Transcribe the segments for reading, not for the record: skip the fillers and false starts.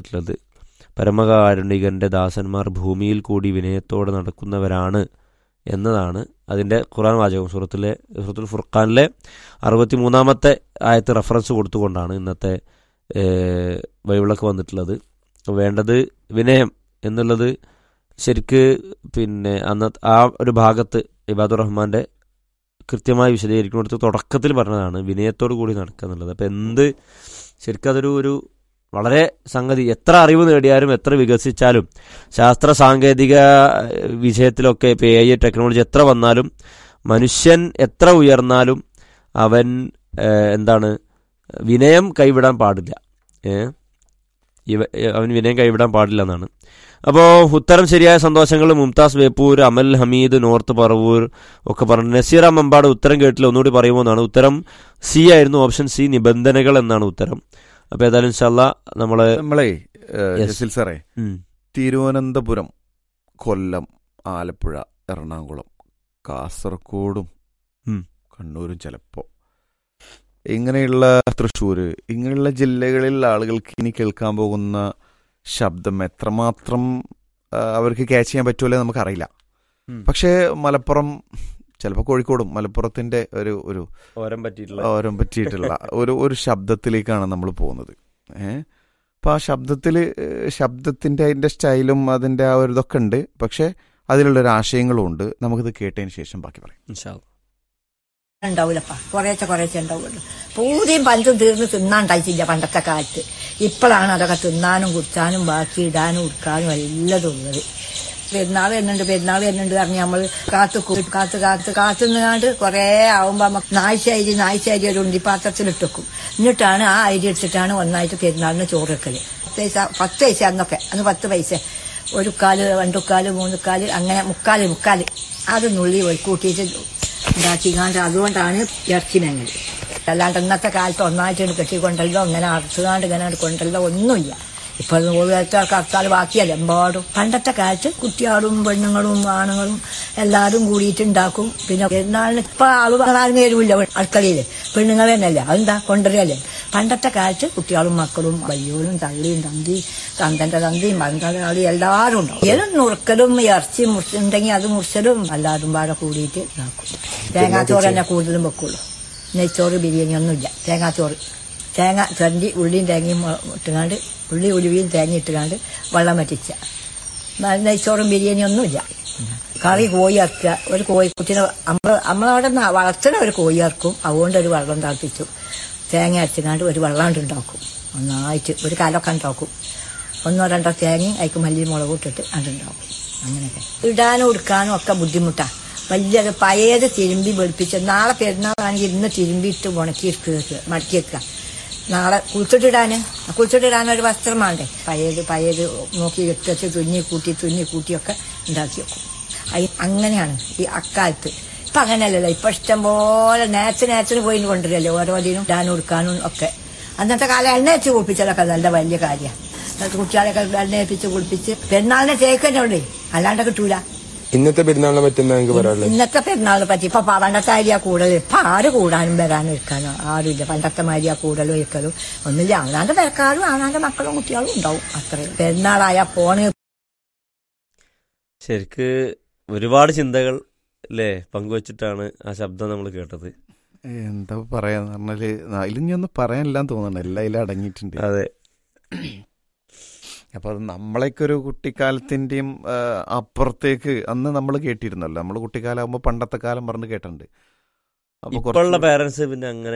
വന്നിട്ടുള്ളത്. പരമകാരുണികന്റെ ദാസന്മാർ ഭൂമിയിൽ കൂടി വിനയത്തോടെ നടക്കുന്നവരാണ് എന്നതാണ് അതിൻ്റെ ഖുർആൻ വാചകം. സൂറത്തുൽ ഫുർഖാനിലെ 63-ാമത്തെ ആയത്ത് റെഫറൻസ് കൊടുത്തുകൊണ്ടാണ് ഇന്നത്തെ ബൈബിളൊക്കെ വന്നിട്ടുള്ളത്. വേണ്ടത് വിനയം എന്നുള്ളത് ശരിക്ക് ആ ഒരു ഭാഗത്ത് ഇബാദുർ റഹ്മാൻ്റെ കൃത്യമായി വിശദീകരിക്കുന്നിടത്ത് തുടക്കത്തിൽ പറഞ്ഞതാണ് വിനയത്തോടു കൂടി നടക്കുക എന്നുള്ളത്. അപ്പം ശരിക്കും അതൊരു വളരെ സംഗതി, എത്ര അറിവ് നേടിയാലും എത്ര വികസിച്ചാലും ശാസ്ത്ര സാങ്കേതിക വിഷയത്തിലൊക്കെ ഇപ്പോൾ AI ടെക്നോളജി എത്ര വന്നാലും മനുഷ്യൻ എത്ര ഉയർന്നാലും അവൻ വിനയം കൈവിടാൻ പാടില്ല. അവൻ വിനയം കൈവിടാൻ പാടില്ല എന്നാണ്. അപ്പോൾ ഉത്തരം ശരിയായ സന്തോഷങ്ങൾ മുംതാസ് ബേപ്പൂർ, അമൽ ഹമീദ് നോർത്ത് പറവൂർ ഒക്കെ പറഞ്ഞു. നസീർ അമ്മമ്പാട് ഉത്തരം കേട്ടില്ല, ഒന്നുകൂടി പറയുമോ എന്നാണ്. ഉത്തരം സി ആയിരുന്നു, ഓപ്ഷൻ സി നിബന്ധനകൾ എന്നാണ് ഉത്തരം. അപ്പോൾ ഏതായാലും ഇൻഷാല്ലാ നമ്മളെ സാറേ തിരുവനന്തപുരം, കൊല്ലം, ആലപ്പുഴ, എറണാകുളം, കാസർഗോഡും കണ്ണൂരും ചിലപ്പോൾ ഇങ്ങനെയുള്ള തൃശ്ശൂര് ഇങ്ങനെയുള്ള ജില്ലകളിൽ ആളുകൾക്ക് ഇനി കേൾക്കാൻ പോകുന്ന ശബ്ദം എത്രമാത്രം അവർക്ക് ക്യാച്ച് ചെയ്യാൻ പറ്റുമല്ലോ നമുക്കറിയില്ല. പക്ഷേ മലപ്പുറം, ചിലപ്പോൾ കോഴിക്കോടും മലപ്പുറത്തിന്റെ ഒരു ഓരം പറ്റിയിട്ടുള്ള ഒരു ശബ്ദത്തിലേക്കാണ് നമ്മൾ പോകുന്നത്. അപ്പം ആ ശബ്ദത്തിന്റെ അതിന്റെ സ്റ്റൈലും അതിന്റെ ആ ഒരു ഇതൊക്കെ ഉണ്ട്. പക്ഷെ അതിലുള്ളൊരു ആശയങ്ങളും ഉണ്ട്. നമുക്കിത് കേട്ടതിന് ശേഷം ബാക്കി പറയാം. ഉണ്ടാവൂലപ്പാ, കുറേശ്ശെ ഉണ്ടാവുള്ളൂ. പൂതിയും പലതും തീർന്ന് തിന്നാണ്ടായിട്ടില്ല പണ്ടത്തെ കാലത്ത്. ഇപ്പോഴാണ് അതൊക്കെ തിന്നാനും കുടിച്ചാനും ബാക്കി ഇടാനും ഉടുക്കാനും എല്ലതും ഉള്ളത്. പെരുന്നാൾ വരുന്നുണ്ട് പറഞ്ഞ് നമ്മൾ കാത്തുനിന്നാണ്ട് കുറേ ആവുമ്പോ നായ്ശേരി ഒരു ഉണ്ടിപ്പാത്രത്തിലിട്ടേക്കും. എന്നിട്ടാണ് ആ അരി എടുത്തിട്ടാണ് ഒന്നായിട്ട് പെരുന്നാളിന് ചോറ് വെക്കല്. 10 പൈസ അന്നൊക്കെ, അന്ന് 10 പൈസ, 1 കാല് 2 കാല് 3 കാല് അങ്ങനെ മുക്കാല് അത് നുള്ളി കൂട്ടിയിട്ട് ഉണ്ടാക്കിക്കാണ്ട് അതുകൊണ്ടാണ് ഇറച്ചി മേങ്ങൽ. അല്ലാണ്ട് ഇന്നത്തെ കാലത്ത് ഒന്നായിട്ട് കെട്ടിക്കൊണ്ടല്ലോ ഇങ്ങനെ അറുത്തുകാണ്ട് ഇങ്ങനെ കൊണ്ടല്ലോ ഒന്നുമില്ല. ഇപ്പൊ ഓരോരുത്തർ കർത്താൽ ബാക്കിയല്ല എമ്പാടും. പണ്ടത്തെ കാലത്ത് കുട്ടികളും പെണ്ണുങ്ങളും ആണുങ്ങളും എല്ലാവരും കൂടിയിട്ട് ഉണ്ടാക്കും. പിന്നെ പെരുന്നാളിന് ഇപ്പൊ ആളുകളാരും കയറില്ല അടുക്കളയില്, പെണ്ണുങ്ങൾ തന്നെയല്ല, അതെന്താ കൊണ്ടുവരല്ലേ. പണ്ടത്തെ കാലത്ത് കുട്ടികളും മക്കളും വയ്യോലും തള്ളിയും തന്തന്റെ തന്തിയും പന്തളി എല്ലാവരും ഉണ്ടാവും. ഏതും നുറുക്കലും ഇറച്ചി മുറിച്ചുണ്ടെങ്കിൽ അത് മുറിച്ചലും എല്ലാവരും പാടെ കൂടിയിട്ട് ഉണ്ടാക്കും. തേങ്ങാച്ചോറ് തന്നെ കൂടുതലും വെക്കുള്ളൂ. നെയ്ച്ചോറ് ബിരിയാണി ഒന്നുമില്ല. തേങ്ങ ചരണ്ടി ഉള്ളിയും തേങ്ങയും ഇട്ടുകാണ്ട്, ഉള്ളി ഉലുവയും തേങ്ങ ഇട്ടുകാണ്ട് വെള്ളം വറ്റിച്ച നെയ്ച്ചോറും ബിരിയാണി ഒന്നുമില്ല. കറി കോഴി ഇറക്കുക, ഒരു കോഴിക്കുട്ടിനെ നമ്മളവിടെ വളർത്തുന്ന ഒരു കോഴി ഇറക്കും. അതുകൊണ്ട് ഒരു വെള്ളം തിളപ്പിച്ചു തേങ്ങ അരച്ചുകാണ്ട് ഒരു വെള്ളം ഉണ്ടാക്കും. ഒന്നായിട്ട് ഒരു കലൊക്കെ ഉണ്ടാക്കും. 1-2 തേങ്ങയും അതിക്ക് മല്ലി മുളകും ഇട്ടിട്ട് അതുണ്ടാക്കും. അങ്ങനെയൊക്കെ ഇടാനും ഉടുക്കാനും ഒക്കെ ബുദ്ധിമുട്ടാണ്. വലിയത് പഴയത് തിരുമ്പി വെളുപ്പിച്ച് നാളെ പെരുന്നാളാണെങ്കിൽ ഇന്ന് തിരുമ്പിയിട്ട് ഉണക്കി മടക്കി വെക്കുക. നാളെ കുളിച്ചിട്ടിടാനൊരു വസ്ത്രം വേണ്ടേ. പഴയത് നോക്കി വെച്ച് തുന്നി കൂട്ടിയൊക്കെ ഉണ്ടാക്കി വെക്കും. അങ്ങനെയാണ് ഈ അക്കാലത്ത്. ഇപ്പം അങ്ങനെയല്ലല്ലോ. ഇപ്പം ഇഷ്ടംപോലെ നേരത്തിന് പോയി കൊണ്ടുവരല്ലേ ഓരോ ഇതിനും ഇടാനും ഉടുക്കാനും ഒക്കെ. അന്നത്തെ കാലം എണ്ണ വെച്ച് കുളിപ്പിച്ചാലൊക്കെ നല്ല വലിയ കാര്യമാണ്. കുട്ടികളെയൊക്കെ എണ്ണ വെപ്പിച്ച് കുളിപ്പിച്ച് പെരുന്നാളിനെ തേക്കന്നെ ഉള്ളേ, അല്ലാണ്ട് കിട്ടൂല. ഇന്നത്തെ പെരുന്നാളിനെ പറ്റി ഇന്നത്തെ പെരുന്നാളിനെ പറ്റി ഇപ്പൊ പണ്ടത്തെ മാതിരിയാ കൂടല്. ഇപ്പൊ ആര് കൂടാനും വരാനും ഇരിക്കാനോ ആരുമില്ല. പണ്ടത്തെ മാതിരിയാ കൂടലും ഇരിക്കലും ഒന്നുമില്ല. അവനാന്റെ പെരക്കാരും അവനാന്റെ മക്കളും കുട്ടികളും ഉണ്ടാവും. അത്രയും പെരുന്നാളായ ഫോണ്. ശരിക്ക് ഒരുപാട് ചിന്തകൾ അല്ലേ പങ്കുവച്ചിട്ടാണ് ആ ശബ്ദം നമ്മൾ കേട്ടത്. എന്താ പറയാന്ന് പറഞ്ഞാല് അതിലൊന്നും പറയാനില്ലാന്ന് തോന്നണം. എല്ലാം അതിൽ അടങ്ങിയിട്ടുണ്ട്. അതെ. അപ്പൊ അത് നമ്മളൊക്കെ ഒരു കുട്ടിക്കാലത്തിന്റെയും അപ്പുറത്തേക്ക് അന്ന് നമ്മൾ കേട്ടിരുന്നല്ലോ. നമ്മൾ കുട്ടിക്കാലാകുമ്പോ പണ്ടത്തെ കാലം പറഞ്ഞ് കേട്ടിട്ടുണ്ട്. ഇപ്പോഴുള്ള പേരൻസ് പിന്നെ അങ്ങനെ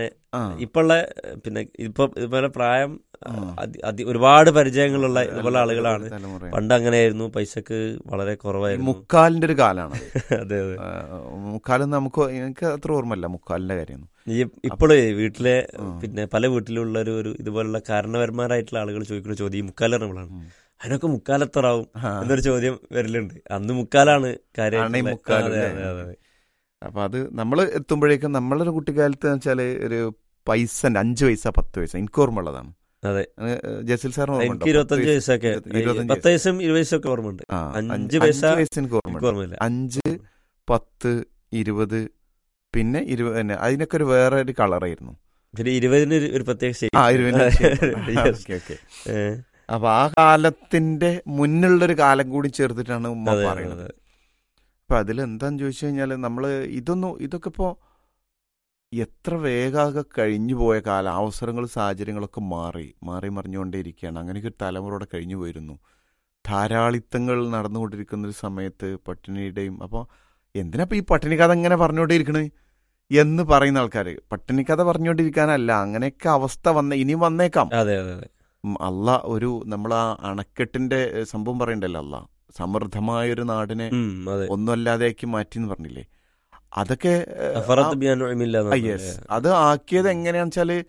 ഇതുപോലെ പ്രായം ഒരുപാട് പരിചയങ്ങളുള്ള ഇതുപോലെ ആളുകളാണ്. പണ്ട് അങ്ങനെയായിരുന്നു, പൈസക്ക് വളരെ കുറവായിരുന്നു. മുക്കാലിന്റെ ഒരു കാലാണ്. അതെ അതെ. മുക്കാലും എനിക്ക് അത്ര ഓർമ്മയില്ല മുക്കാലിന്റെ കാര്യം. ഇപ്പോഴേ വീട്ടിലെ പിന്നെ പല വീട്ടിലുള്ള ഒരു ഇതുപോലുള്ള കാരണവന്മാരായിട്ടുള്ള ആളുകൾ ചോദിക്കുന്ന ചോദ്യം ഈ മുക്കാലറികളാണ്. അതിനൊക്കെ മുക്കാലെത്തറാവും എന്നൊരു ചോദ്യം വരലുണ്ട്. അന്ന് മുക്കാലാണ് കാര്യം. അപ്പൊ അത് നമ്മൾ എത്തുമ്പോഴേക്കും നമ്മളൊരു കുട്ടിക്കാലത്ത് വെച്ചാല് ഒരു പൈസ 5 പൈസ 10 പൈസ എനിക്ക് ഓർമ്മ ഉള്ളതാണ്. അതെ. ജസീൽ സാറിന് എനിക്ക് 25 വയസ്സൊക്കെ 10 വയസ്സും 20 വയസ്സൊക്കെ ഓർമ്മയുണ്ട്. 5 പൈസ എനിക്ക് ഓർമ്മയില്ല. 5, 10, 20 പിന്നെ 20 അതിനൊക്കെ ഒരു വേറെ ഒരു കളറായിരുന്നു. പിന്നെ 20-ന് ഒരു പ്രത്യേക അപ്പൊ ആ കാലത്തിന്റെ മുന്നുള്ളൊരു കാലം കൂടി ചേർത്തിട്ടാണ് ഉമ്മ അതെ, പറയുന്നത്. അതെ. അപ്പൊ അതിലെന്താന്ന് ചോദിച്ചു കഴിഞ്ഞാല് നമ്മള് ഇതൊക്കെ ഇപ്പോ എത്ര വേഗമൊക്കെ കഴിഞ്ഞു പോയ കാലം, അവസരങ്ങൾ സാഹചര്യങ്ങളൊക്കെ മാറി മറിഞ്ഞുകൊണ്ടേയിരിക്കുകയാണ്. അങ്ങനെയൊക്കെ ഒരു തലമുറയുടെ കഴിഞ്ഞു പോയിരുന്നു. ധാരാളിത്തങ്ങൾ നടന്നുകൊണ്ടിരിക്കുന്ന ഒരു സമയത്ത് പട്ടിണിയുടെയും, അപ്പോൾ എന്തിനാ ഈ പട്ടിണി കഥ ഇങ്ങനെ പറഞ്ഞുകൊണ്ടേയിരിക്കണേ എന്ന് പറയുന്ന ആൾക്കാർ, പട്ടിണി കഥ പറഞ്ഞുകൊണ്ടിരിക്കാനല്ല, അങ്ങനെയൊക്കെ അവസ്ഥ ഇനി വന്നേക്കാം. അതെ അതെ അതെ. അല്ല നമ്മൾ ആ അണക്കെട്ടിന്റെ സംഭവം പറയണ്ടല്ലോ, അല്ല സമൃദ്ധമായൊരു നാടിനെ അതെ. ഒന്നുമല്ലാതെയാക്കി മാറ്റി എന്ന് പറഞ്ഞില്ലേ, അതൊക്കെ അഫറത്ത് ബിഅൻഉമില്ല എന്ന് യെസ്, അത് ആക്കിയത് എങ്ങനെയാന്ന് വെച്ചാല്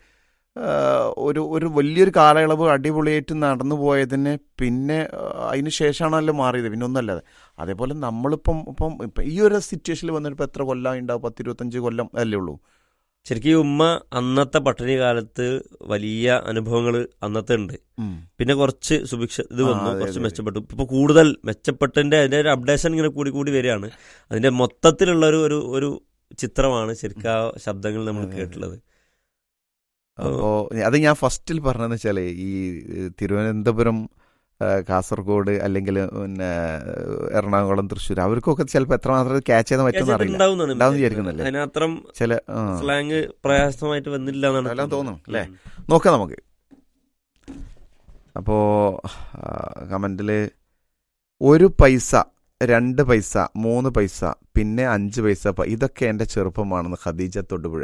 ഒരു വലിയൊരു കാലയളവ് അടിപൊളിയായിട്ട് നടന്നു പോയതിന് പിന്നെ അതിന് ശേഷമാണല്ലോ മാറിയത്, പിന്നെ ഒന്നല്ലാതെ. അതേപോലെ നമ്മളിപ്പം ഈ ഒരു സിറ്റുവേഷനിൽ വന്നിട്ട് എത്ര കൊല്ലം ഉണ്ടാവും? 10-25 കൊല്ലം അല്ലേ ഉള്ളൂ. ശരിക്കും ഈ ഉമ്മ അന്നത്തെ പട്ടിണി കാലത്ത് വലിയ അനുഭവങ്ങൾ അന്നത്തെ ഉണ്ട്. പിന്നെ കുറച്ച് ഇത് വന്നു, കുറച്ച് മെച്ചപ്പെട്ടു. ഇപ്പൊ കൂടുതൽ മെച്ചപ്പെട്ടതിന്റെ അതിന്റെ ഒരു അപ്ഡേഷൻ ഇങ്ങനെ കൂടി വരികയാണ്. അതിന്റെ മൊത്തത്തിലുള്ള ഒരു ചിത്രമാണ് ശരിക്കും ആ ശബ്ദങ്ങൾ നമ്മൾ കേട്ടുള്ളത്. അപ്പോൾ അത് ഞാൻ ഫസ്റ്റിൽ പറഞ്ഞതെന്ന് വെച്ചാൽ ഈ തിരുവനന്തപുരം, കാസർഗോഡ് അല്ലെങ്കിൽ പിന്നെ എറണാകുളം, തൃശ്ശൂർ, അവർക്കൊക്കെ ചിലപ്പോൾ എത്രമാത്രം ക്യാച്ച് ചെയ്യാൻ പറ്റുമെന്ന് അറിയില്ല, വിചാരിക്കുന്നല്ലേ. അതിനത്രം ചില സ്ലാങ് പ്രയാസമായിട്ട് വന്നില്ല എന്നാണ് എല്ലാം തോന്നുന്നു അല്ലേ. നോക്കാം നമുക്ക്. അപ്പോൾ കമന്റില് 1 പൈസ, 2 പൈസ, 3 പൈസ, പിന്നെ 5 പൈസ, ഇതൊക്കെ എൻ്റെ ചെറുപ്പമാണെന്ന് ഖദീജ തൊടുപുഴ.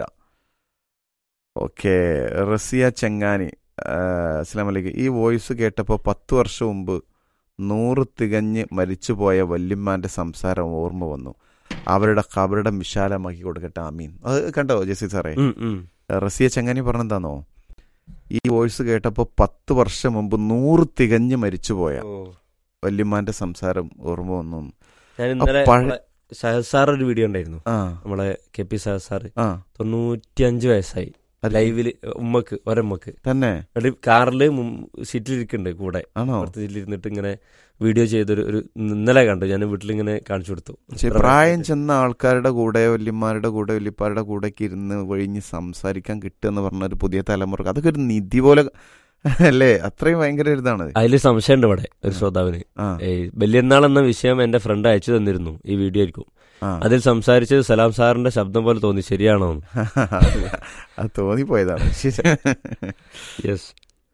ഓക്കെ, റസിയ ചെങ്ങാനി, അസ്സലാമു അലൈക്കും. ഈ വോയിസ് കേട്ടപ്പോൾ 10 വർഷം മുമ്പ് 100 തികഞ്ഞ് മരിച്ചുപോയ വല്യമ്മാന്റെ സംസാരം ഓർമ്മ വന്നു. അവരുടെ വിശാലമാക്കി കൊടുക്കട്ടെ, ആമീൻ. അത് കണ്ടോ ജസീർ സാറേ? റസിയ ചെങ്ങാനി പറഞ്ഞെന്താന്നോ, ഈ വോയിസ് കേട്ടപ്പോൾ 10 വർഷം മുമ്പ് 100 തികഞ്ഞ് മരിച്ചുപോയ വല്യമ്മാന്റെ സംസാരം ഓർമ്മ വന്നു. ഞാൻ ഇന്നലെ സഹദ് സാർ ഒരു വീഡിയോ ഉണ്ടായിരുന്നു, നമ്മളെ KP സഹദ് സാറ്. 95 വയസ്സായി, ലൈവില് ഒരമ്മക്ക് തന്നെ കാറില് സീറ്റിലിരിക്കുന്നുണ്ട്, കൂടെ സീറ്റിലിരുന്നിട്ട് ഇങ്ങനെ വീഡിയോ ചെയ്തൊരു ഇന്നലെ കണ്ടു. ഞാൻ വീട്ടിലിങ്ങനെ കാണിച്ചു കൊടുത്തു. പ്രായം ചെന്ന ആൾക്കാരുടെ കൂടെ, വല്യന്മാരുടെ കൂടെ, വല്യപ്പാരുടെ കൂടെ ഒക്കെ ഇരുന്ന് ഒഴിഞ്ഞ് സംസാരിക്കാൻ കിട്ടുക എന്ന് പറഞ്ഞ ഒരു പുതിയ തലമുറ, അതൊക്കെ ഒരു നിധി പോലെ അല്ലേ? അത്രയും ഭയങ്കര ഇതാണ്. അതിൽ സംശയമുണ്ട് ഇവിടെ ഒരു ശ്രോതാവിന്. ബലിയന്നാൾ എന്ന വിഷയം എന്റെ ഫ്രണ്ട് അയച്ചു തന്നിരുന്നു, ഈ വീഡിയോ ആയിരിക്കും. അതിൽ സംസാരിച്ചത് സലാം സാറിന്റെ ശബ്ദം പോലെ തോന്നി, ശരിയാണോ? അത് തോന്നിപ്പോയതാണ്. യെസ്.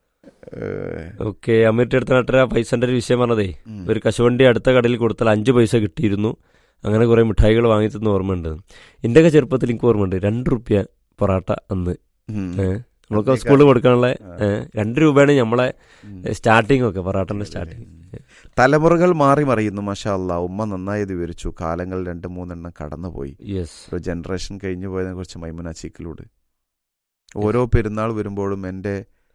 ഓക്കെ, അമീർ അടുത്ത നാട്ടര പൈസന്റെ ഒരു വിഷയം പറഞ്ഞതേ, ഒരു കശുവണ്ടി അടുത്ത കടയിൽ കൊടുത്താൽ 5 പൈസ കിട്ടിയിരുന്നു. അങ്ങനെ കുറെ മിഠായികൾ വാങ്ങി തന്ന ഓർമ്മയുണ്ട്. എന്റെയൊക്കെ ചെറുപ്പത്തിൽ എനിക്ക് ഓർമ്മയുണ്ട് 2 രൂപ പൊറാട്ട അന്ന്. നമ്മളൊക്കെ സ്കൂളിൽ കൊടുക്കാനുള്ള 2 രൂപയാണ് നമ്മളെ സ്റ്റാർട്ടിങ് ഒക്കെ, പൊറാട്ടന്റെ സ്റ്റാർട്ടിങ്. തലമുറകൾ മാറി മറിയുന്നു. മാഷാ അല്ലാ, ഉമ്മ നന്നായത് വിവരിച്ചു. കാലങ്ങൾ 2-3 എണ്ണം കടന്നുപോയി. ഒരു ജനറേഷൻ കഴിഞ്ഞു പോയതിനെ കുറിച്ച് മൈമുന ചീക്കിലൂടെ. ഓരോ പെരുന്നാൾ വരുമ്പോഴും എൻ്റെ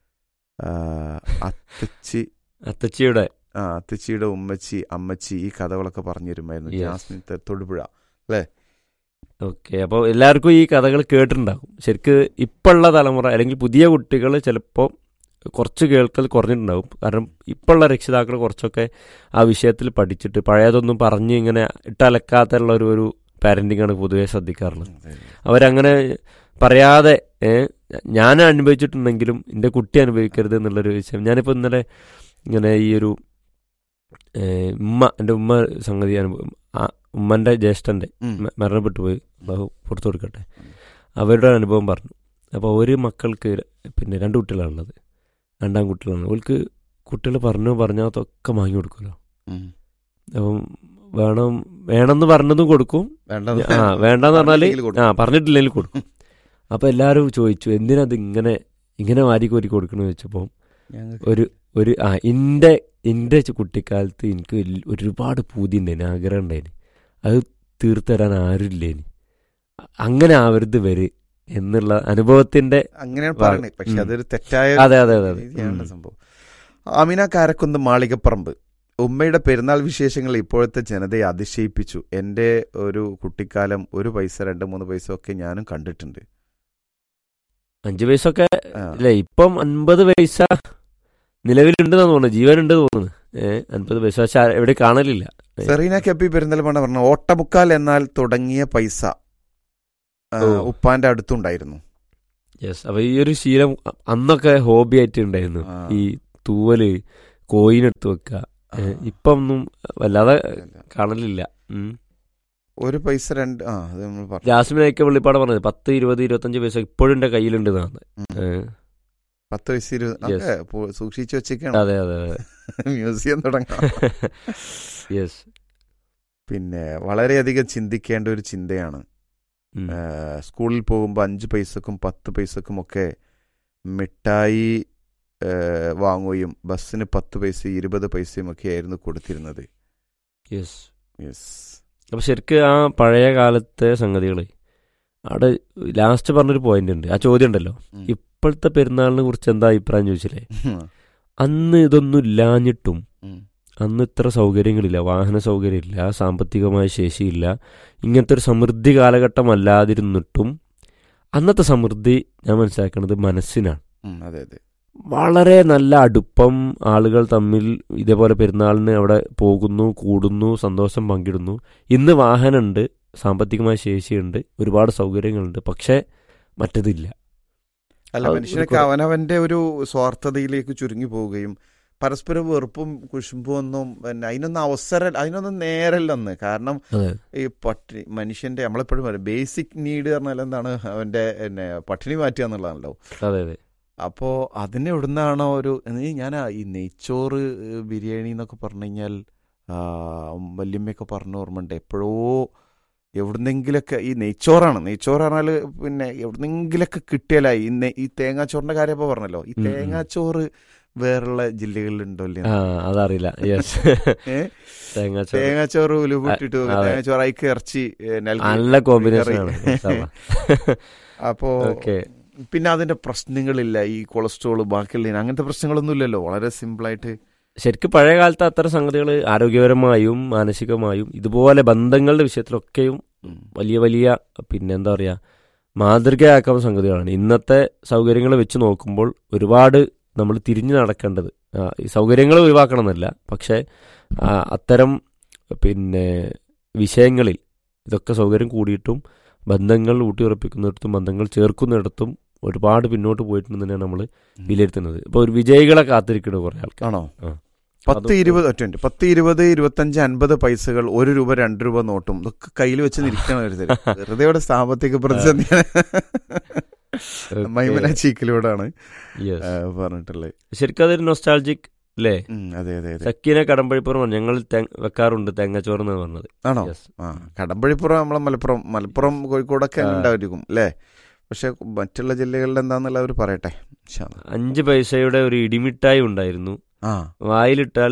അത്തച്ചിയുടെ അമ്മച്ചി ഈ കഥകളൊക്കെ പറഞ്ഞു തരുമായിരുന്നു. ജാസ്മിൻ തൊടുപുഴ അല്ലേ? ഓക്കെ, അപ്പോൾ എല്ലാവർക്കും ഈ കഥകൾ കേട്ടിട്ടുണ്ടാകും. ശരിക്ക് ഇപ്പോഴുള്ള തലമുറ അല്ലെങ്കിൽ പുതിയ കുട്ടികൾ ചിലപ്പോൾ കുറച്ച് കേൾക്കൽ കുറഞ്ഞിട്ടുണ്ടാകും. കാരണം ഇപ്പോഴുള്ള രക്ഷിതാക്കൾ കുറച്ചൊക്കെ ആ വിഷയത്തിൽ പഠിച്ചിട്ട് പഴയതൊന്നും പറഞ്ഞ് ഇങ്ങനെ ഇട്ടലക്കാത്തുള്ള ഒരു പാരന്റിംഗ് ആണ് പൊതുവെ ശ്രദ്ധിക്കാറുള്ളത്. അവരങ്ങനെ പറയാതെ ഞാൻ അനുഭവിച്ചിട്ടുണ്ടെങ്കിലും എൻ്റെ കുട്ടി അനുഭവിക്കരുത് എന്നുള്ളൊരു വിഷയം. ഞാനിപ്പോൾ ഇന്നലെ ഇങ്ങനെ ഈ ഒരു എൻ്റെ ഉമ്മ സംഗതി അനുഭവം, ഉമ്മൻ്റെ ജ്യേഷ്ഠൻ്റെ മരണപ്പെട്ടു പോയി, പുറത്തു കൊടുക്കട്ടെ, അവരുടെ അനുഭവം പറഞ്ഞു. അപ്പോൾ ഒരു മക്കൾക്ക് പിന്നെ 2 കുട്ടികളാണുള്ളത്, 2 കുട്ടികളാണ്. അവർക്ക് കുട്ടികൾ പറഞ്ഞതൊക്കെ വാങ്ങി കൊടുക്കുമല്ലോ. അപ്പം വേണമെന്ന് പറഞ്ഞതും കൊടുക്കും, വേണ്ടെന്ന് പറഞ്ഞാൽ പറഞ്ഞിട്ടില്ലെങ്കിൽ കൊടുക്കും. അപ്പം എല്ലാവരും ചോദിച്ചു എന്തിനത് ഇങ്ങനെ വാരിക്കോരി കൊടുക്കണമെന്ന് ചോദിച്ചപ്പോൾ എൻ്റെ കുട്ടിക്കാലത്ത് എനിക്ക് ഒരുപാട് പൂതി ഉണ്ടായിന്, ആഗ്രഹം ഉണ്ടായിന്, അത് തീർത്തു തരാൻ ആരുമില്ലേന്, അങ്ങനെ ആവരുത് വരെ എന്നുള്ള അനുഭവത്തിന്റെ അങ്ങനെയാണ് പറയുന്നത്. പക്ഷെ അതൊരു തെറ്റായ സംഭവം. അമിന കാരക്കുന്ന് മാളികപ്പറമ്പ്, ഉമ്മയുടെ പെരുന്നാൾ വിശേഷങ്ങൾ ഇപ്പോഴത്തെ ജനതയെ അതിശയിപ്പിച്ചു. എൻ്റെ ഒരു കുട്ടിക്കാലം 1 പൈസ 2-3 പൈസ ഒക്കെ ഞാനും കണ്ടിട്ടുണ്ട്. 5 പൈസ ഒക്കെ അല്ലേ? ഇപ്പം 50 പൈസ നിലവിലുണ്ടെന്ന് തോന്നുന്നു, ജീവനുണ്ട് തോന്നുന്നു. 50 പൈസ പക്ഷെ എവിടെ കാണലില്ല. സെറീന കെപ്പി പെരുന്തൽമണ്ണ പറഞ്ഞു, ഓട്ടമുക്കാൽ എന്നാൽ തുടങ്ങിയ പൈസ ഉപ്പാന്റെ അടുത്തുണ്ടായിരുന്നു. യെസ്. അപ്പൊ ഈ ഒരു ശീലം അന്നൊക്കെ ഹോബി ആയിട്ട് ഉണ്ടായിരുന്നു. ഈ തൂവല് കോയിൻ എടുത്ത് വെക്കുക. ഇപ്പം ഒന്നും വല്ലാതെ കാണലില്ല. ഒരു പൈസ രണ്ട് അത് നമ്മൾ പറഞ്ഞു. ജാസ്മിനൊക്കെ വെള്ളിപ്പാട് പറഞ്ഞത് 10, 20, 25 പൈസ ഇപ്പോഴും എന്റെ കയ്യിലുണ്ട് എന്നാണ്. 10 പൈസ 20 സൂക്ഷിച്ചു വെച്ചേക്കാണ്. അതെ അതെ അതെ. മ്യൂസിയം തുടങ്ങാം. യെസ്. പിന്നെ വളരെയധികം ചിന്തിക്കേണ്ട ഒരു ചിന്തയാണ്. സ്കൂളിൽ പോകുമ്പോൾ 5 പൈസക്കും 10 പൈസക്കും ഒക്കെ മിഠായി വാങ്ങുകയും ബസ്സിന് 10 പൈസ 20 പൈസയും ഒക്കെ ആയിരുന്നു കൊടുത്തിരുന്നത്. Yes yes. അപ്പൊ ശരിക്കും ആ പഴയ കാലത്തെ സംഗതികൾ അവിടെ ലാസ്റ്റ് പറഞ്ഞൊരു പോയിന്റ് ഉണ്ട്. ആ ചോദ്യം ഉണ്ടല്ലോ, ഇപ്പോഴത്തെ പെരുന്നാളിനെ കുറിച്ച് എന്താ അഭിപ്രായം ചോദിച്ചില്ലേ? അന്ന് ഇതൊന്നും ഇല്ലാഞ്ഞിട്ടും, അന്ന് ഇത്ര സൗകര്യങ്ങളില്ല, വാഹന സൗകര്യമില്ല, സാമ്പത്തികമായ ശേഷിയില്ല, ഇങ്ങനത്തെ ഒരു സമൃദ്ധി കാലഘട്ടം അല്ലാതിരുന്നിട്ടും അന്നത്തെ സമൃദ്ധി ഞാൻ മനസ്സിലാക്കുന്നത് മനസ്സിനാണ്. അതെ അതെ. വളരെ നല്ല അടുപ്പം, ആളുകൾ തമ്മിൽ ഇതേപോലെ പെരുന്നാളിന് അവിടെ പോകുന്നു, കൂടുന്നു, സന്തോഷം പങ്കിടുന്നു. ഇന്ന് വാഹനമുണ്ട്, സാമ്പത്തികമായ ശേഷിയുണ്ട്, ഒരുപാട് സൗകര്യങ്ങളുണ്ട്, പക്ഷെ മറ്റതില്ല. അല്ല, മനുഷ്യനൊക്കെ അവനവന്റെ ഒരു സ്വാർത്ഥതയിലേക്ക് ചുരുങ്ങി പോവുകയും പരസ്പരം വെറുപ്പും കുശുമ്പും ഒന്നും പിന്നെ അതിനൊന്നും നേരല്ലെന്ന്. കാരണം ഈ മനുഷ്യന്റെ നമ്മളെപ്പോഴും പറയും ബേസിക് നീഡ് പറഞ്ഞാൽ എന്താണ്, അവന്റെ പട്ടിണി മാറ്റുക എന്നുള്ളതാണല്ലോ. അതെ അതെ. അപ്പോൾ അതിനെ എവിടുന്നാണോ ഞാൻ ഈ നെയ്ച്ചോറ് ബിരിയാണി എന്നൊക്കെ പറഞ്ഞു കഴിഞ്ഞാൽ വല്യമ്മയൊക്കെ പറഞ്ഞ ഓർമ്മയുണ്ട്. എപ്പോഴോ എവിടുന്നെങ്കിലൊക്കെ ഈ നെയ്ച്ചോറ് പറഞ്ഞാൽ പിന്നെ എവിടുന്നെങ്കിലൊക്കെ കിട്ടിയാലായി. ഈ തേങ്ങാച്ചോറിന്റെ കാര്യം ഇപ്പോൾ പറഞ്ഞല്ലോ, ഈ തേങ്ങാച്ചോറ് വേറുള്ള ജില്ലകളിലുണ്ടോ ഇല്ലേ അതറിയില്ല. തേങ്ങാച്ചോറ് ഉലുവിട്ടിട്ട് തേങ്ങാച്ചോറ് അയക്ക് ഇറച്ചി നല്ല കോമ്പിനേഷൻ. അപ്പോ പിന്നെ അതിന്റെ പ്രശ്നങ്ങളില്ല, ഈ കൊളസ്ട്രോള് ബാക്കിയുള്ള അങ്ങനത്തെ പ്രശ്നങ്ങളൊന്നും ഇല്ലല്ലോ. വളരെ സിമ്പിളായിട്ട് ശരിക്കും പഴയ കാലത്ത് അത്തരം സംഗതികൾ ആരോഗ്യപരമായും മാനസികമായും ഇതുപോലെ ബന്ധങ്ങളുടെ വിഷയത്തിലൊക്കെയും വലിയ വലിയ പിന്നെന്താ പറയുക മാതൃകയാക്കാവുന്ന സംഗതികളാണ്. ഇന്നത്തെ സൗകര്യങ്ങൾ വെച്ച് നോക്കുമ്പോൾ ഒരുപാട് നമ്മൾ തിരിഞ്ഞു നടക്കേണ്ടത്, ഈ സൗകര്യങ്ങൾ ഒഴിവാക്കണം എന്നല്ല, പക്ഷേ അത്തരം പിന്നെ വിഷയങ്ങളിൽ ഇതൊക്കെ സൗകര്യം കൂടിയിട്ടും ബന്ധങ്ങൾ ഊട്ടിയുറപ്പിക്കുന്നിടത്തും ബന്ധങ്ങൾ ചേർക്കുന്നിടത്തും ഒരുപാട് പിന്നോട്ട് പോയിട്ടുണ്ടെന്ന് തന്നെയാണ് നമ്മൾ വിലയിരുത്തുന്നത്. ഇപ്പോൾ ഒരു വിജയികളെ കാത്തിരിക്കുന്നത് കുറേ ആൾക്കാണോ. 10, 20, 25, 50 പൈസകൾ, 1 രൂപ 2 രൂപ നോട്ടും ഇതൊക്കെ കയ്യിൽ വെച്ച് നിൽക്കണം. വെറുതെ സാമ്പത്തിക പ്രതിസന്ധിയാണ്. മൈമന ചീക്കിലൂടാണ് പറഞ്ഞിട്ടുള്ളത്. ശരിക്കും അതൊരു നൊസ്റ്റാൾജിക് അല്ലേ? അതെ അതെ. സക്കീന കടമ്പഴിപ്പുറം ഞങ്ങൾ വെക്കാറുണ്ട് തേങ്ങാച്ചോറ് എന്ന് പറഞ്ഞത്. ആണോ? കടമ്പഴിപ്പുറം നമ്മളെ മലപ്പുറം കോഴിക്കോടൊക്കെ ഉണ്ടായിരിക്കും അല്ലേ? പക്ഷെ മറ്റുള്ള ജില്ലകളിൽ എന്താന്നുള്ള അവർ പറയട്ടെ. 5 പൈസയുടെ ഒരു ഇടിമിഠായി ഉണ്ടായിരുന്നു. വായിലിട്ടാൽ